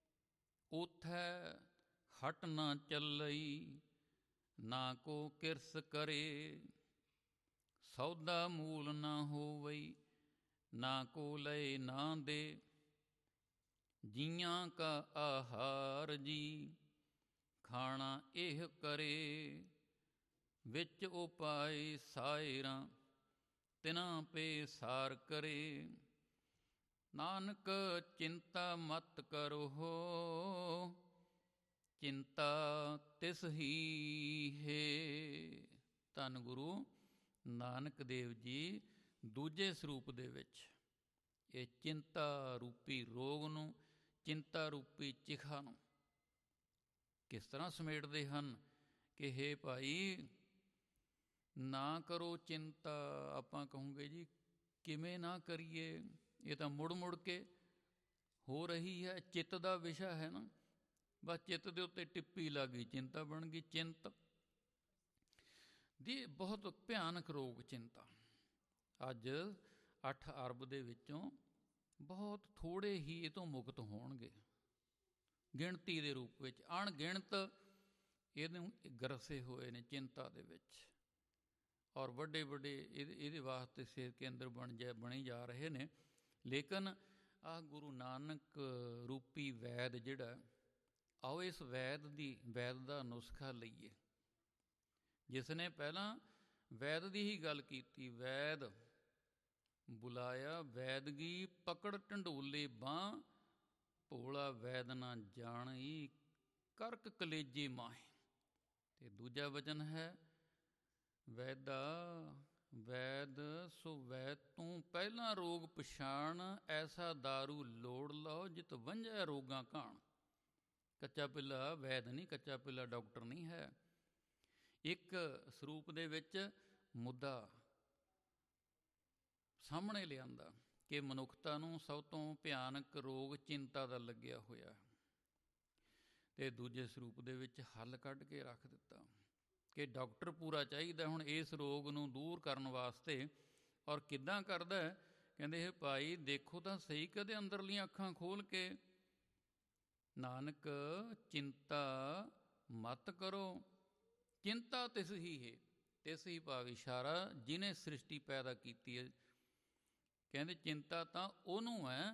ਉਥੈ ਹਟ ਨਾ ਚੱਲਈ, ਨਾ ਕੋ ਕਿਰਸ ਕਰੇ, ਸੌਦਾ ਮੂਲ ਨਾ ਹੋਵਈ, ਨਾ ਕੋ ਲਏ ਨਾ ਦੇ, ਜੀਆਂ ਕਾ ਆਹਾਰ ਜੀ, ਖਾਣਾ ਇਹ ਕਰੇ, ਵਿੱਚ ਉਪਾਏ ਸਾਇਰਾਂ, ਤਿਨਾ ਪੇ ਸਾਰ ਕਰੇ, ਨਾਨਕ ਚਿੰਤਾ ਮਤ ਕਰੋ, ਚਿੰਤਾ ਤਿਸ ਹੀ ਹੈ। ਧੰਨ ਗੁਰੂ ਨਾਨਕ ਦੇਵ ਜੀ ਦੂਜੇ ਸਰੂਪ ਦੇ ਵਿੱਚ ਇਹ ਚਿੰਤਾ ਰੂਪੀ ਰੋਗ ਨੂੰ, ਚਿੰਤਾ ਰੂਪੀ ਚਿਖਾ ਨੂੰ ਕਿਸ ਤਰ੍ਹਾਂ ਸਮੇਟਦੇ ਹਨ ਕਿ ਹੇ ਭਾਈ ਨਾ ਕਰੋ ਚਿੰਤਾ। ਆਪਾਂ ਕਹੋਗੇ ਜੀ ਕਿਵੇਂ ਨਾ ਕਰੀਏ, ਇਹ ਤਾਂ ਮੁੜ ਮੁੜ ਕੇ ਹੋ ਰਹੀ ਹੈ, ਚਿੱਤ ਦਾ ਵਿਸ਼ਾ ਹੈ ਨਾ, ਬਸ ਚਿੱਤ ਦੇ ਉੱਤੇ ਟਿੱਪੀ ਲੱਗ ਗਈ, ਚਿੰਤਾ ਬਣ ਗਈ। ਚਿੰਤ ਦੀ ਬਹੁਤ ਭਿਆਨਕ ਰੋਗ ਚਿੰਤਾ। ਅੱਜ 8 ਅਰਬ ਦੇ ਵਿੱਚੋਂ ਬਹੁਤ ਥੋੜ੍ਹੇ ਹੀ ਇਹ ਤੋਂ ਮੁਕਤ ਹੋਣਗੇ, ਗਿਣਤੀ ਦੇ ਰੂਪ ਵਿੱਚ ਅਣਗਿਣਤ ਇਹਨੂੰ ਗਰਸੇ ਹੋਏ ਨੇ ਚਿੰਤਾ ਦੇ ਵਿੱਚ। ਔਰ ਵੱਡੇ ਵੱਡੇ ਇਹਦੇ ਵਾਸਤੇ ਸਿਹਤ ਕੇਂਦਰ ਬਣੇ ਜਾ ਰਹੇ ਨੇ। ਲੇਕਿਨ ਆਹ ਗੁਰੂ ਨਾਨਕ ਰੂਪੀ ਵੈਦ ਜਿਹੜਾ, ਆਓ ਇਸ ਵੈਦ ਦਾ ਨੁਸਖਾ ਲਈਏ। ਜਿਸ ਨੇ ਪਹਿਲਾਂ ਵੈਦ ਦੀ ਹੀ ਗੱਲ ਕੀਤੀ, ਵੈਦ ਬੁਲਾਇਆ ਵੈਦਗੀ ਪਕੜ ਢੰਡੋਲੇ ਬਾਂਹ, ਭੋਲਾ ਵੈਦ ਨਾ ਜਾਣੀ ਕਰਕ ਕਲੇਜੇ ਮਾਹੇ। ਅਤੇ ਦੂਜਾ ਵਚਨ ਹੈ ਵੈਦਾ ਵੈਦ ਸੋ ਵੈਦ ਤੂੰ ਪਹਿਲਾਂ ਰੋਗ ਪਛਾਣ, ਐਸਾ ਦਾਰੂ ਲੋੜ ਲਓ ਜਿਤ ਵੰਝੈ ਰੋਗਾਂ ਘਾਣ। ਕੱਚਾ ਪਿੱਲਾ ਵੈਦ ਨਹੀਂ, ਕੱਚਾ ਪਿੱਲਾ ਡਾਕਟਰ ਨਹੀਂ ਹੈ। ਇੱਕ ਸਰੂਪ ਦੇ ਵਿੱਚ ਮੁੱਦਾ ਸਾਹਮਣੇ ਲਿਆਂਦਾ ਕਿ ਮਨੁੱਖਤਾ ਨੂੰ ਸਭ ਤੋਂ ਭਿਆਨਕ ਰੋਗ ਚਿੰਤਾ ਦਾ ਲੱਗਿਆ ਹੋਇਆ। ਅਤੇ ਦੂਜੇ ਸਰੂਪ ਦੇ ਵਿੱਚ ਹੱਲ ਕੱਢ ਕੇ ਰੱਖ ਦਿੱਤਾ ਕਿ ਡਾਕਟਰ ਪੂਰਾ ਚਾਹੀਦਾ ਹੁਣ ਇਸ ਰੋਗ ਨੂੰ ਦੂਰ ਕਰਨ ਵਾਸਤੇ। ਔਰ ਕਿੱਦਾਂ ਕਰਦਾ? ਕਹਿੰਦੇ ਇਹ ਭਾਈ ਦੇਖੋ ਤਾਂ ਸਹੀ ਕਦੇ ਅੰਦਰਲੀਆਂ ਅੱਖਾਂ ਖੋਲ੍ਹ ਕੇ। ਨਾਨਕ ਚਿੰਤਾ ਮਤ ਕਰੋ, ਚਿੰਤਾ ਤਿਸ ਹੀ ਹੈ। ਤਿਸ ਹੀ ਭਾਵ ਇਸ਼ਾਰਾ ਜਿਹਨੇ ਸ੍ਰਿਸ਼ਟੀ ਪੈਦਾ ਕੀਤੀ ਹੈ। ਕਹਿੰਦੇ ਚਿੰਤਾ ਤਾਂ ਉਹਨੂੰ ਹੈ।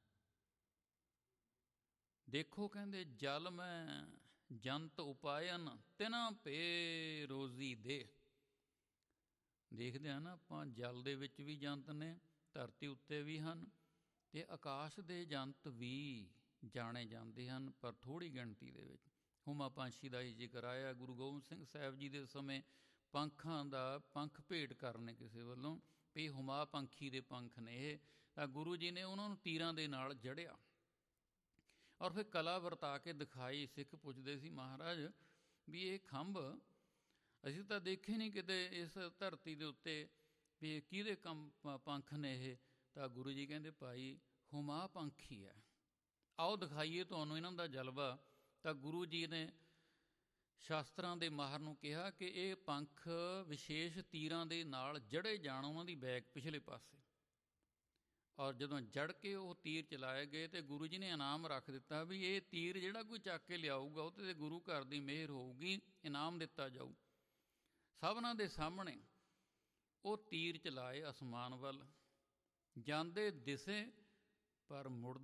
ਦੇਖੋ ਕਹਿੰਦੇ ਜਲ ਮੈਂ ਜੰਤ ਉਪਾਇਨ ਤਿਨਾ ਭੇ ਰੋਜ਼ੀ ਦੇ। ਦੇਖਦੇ ਹਾਂ ਨਾ ਆਪਾਂ, ਜਲ ਦੇ ਵਿੱਚ ਵੀ ਜੰਤ ਨੇ, ਧਰਤੀ ਉੱਤੇ ਵੀ ਹਨ, ਅਤੇ ਆਕਾਸ਼ ਦੇ ਜੰਤ ਵੀ ਜਾਣੇ ਜਾਂਦੇ ਹਨ, ਪਰ ਥੋੜ੍ਹੀ ਗਿਣਤੀ ਦੇ ਵਿੱਚ। ਹੁਮਾ ਪੰਛੀ ਦਾ ਹੀ ਜ਼ਿਕਰ ਆਇਆ। ਗੁਰੂ ਗੋਬਿੰਦ ਸਿੰਘ ਸਾਹਿਬ ਜੀ ਦੇ ਸਮੇਂ ਪੰਖਾਂ ਦਾ ਪੰਖ ਭੇਟ ਕਰਨੇ ਕਿਸੇ ਵੱਲੋਂ, ਵੀ ਹੁਮਾ ਪੰਖੀ ਦੇ ਪੰਖ ਨੇ ਇਹ, ਤਾਂ ਗੁਰੂ ਜੀ ਨੇ ਉਹਨਾਂ ਨੂੰ ਤੀਰਾਂ ਦੇ ਨਾਲ ਜੜਿਆ ਔਰ ਫਿਰ ਕਲਾ ਵਰਤਾ ਕੇ ਦਿਖਾਈ। ਸਿੱਖ ਪੁੱਛਦੇ ਸੀ ਮਹਾਰਾਜ ਵੀ ਇਹ ਖੰਭ ਅਸੀਂ ਤਾਂ ਦੇਖੇ ਨਹੀਂ ਕਿਤੇ ਇਸ ਧਰਤੀ ਦੇ ਉੱਤੇ, ਵੀ ਇਹ ਕਿਹਦੇ ਪੰਖ ਨੇ ਇਹ? ਤਾਂ ਗੁਰੂ ਜੀ ਕਹਿੰਦੇ ਭਾਈ ਹੁਮਾ ਪੰਖੀ ਹੈ, ਆਓ ਦਿਖਾਈਏ ਤੁਹਾਨੂੰ ਇਹਨਾਂ ਦਾ ਜਲਵਾ। ਤਾਂ ਗੁਰੂ ਜੀ ਨੇ ਸ਼ਾਸਤਰਾਂ ਦੇ ਮਾਹਰ ਨੂੰ ਕਿਹਾ ਕਿ ਇਹ ਪੰਖ ਵਿਸ਼ੇਸ਼ ਤੀਰਾਂ ਦੇ ਨਾਲ ਜੜੇ ਜਾਣ, ਉਹਨਾਂ ਦੀ ਬੈਕ ਪਿਛਲੇ ਪਾਸੇ। ਔਰ ਜਦੋਂ ਜੜ ਕੇ ਉਹ ਤੀਰ ਚਲਾਏ ਗਏ ਅਤੇ ਗੁਰੂ ਜੀ ਨੇ ਇਨਾਮ ਰੱਖ ਦਿੱਤਾ ਵੀ ਇਹ ਤੀਰ ਜਿਹੜਾ ਕੋਈ ਚੱਕ ਕੇ ਲਿਆਊਗਾ ਉਹ 'ਤੇ ਗੁਰੂ ਘਰ ਦੀ ਮਿਹਰ ਹੋਊਗੀ, ਇਨਾਮ ਦਿੱਤਾ ਜਾਊ। ਸਭਨਾਂ ਦੇ ਸਾਹਮਣੇ ਉਹ ਤੀਰ ਚਲਾਏ ਅਸਮਾਨ ਵੱਲ, ਜਾਂਦੇ ਦਿਸੇ ਪਰ ਮੁੜ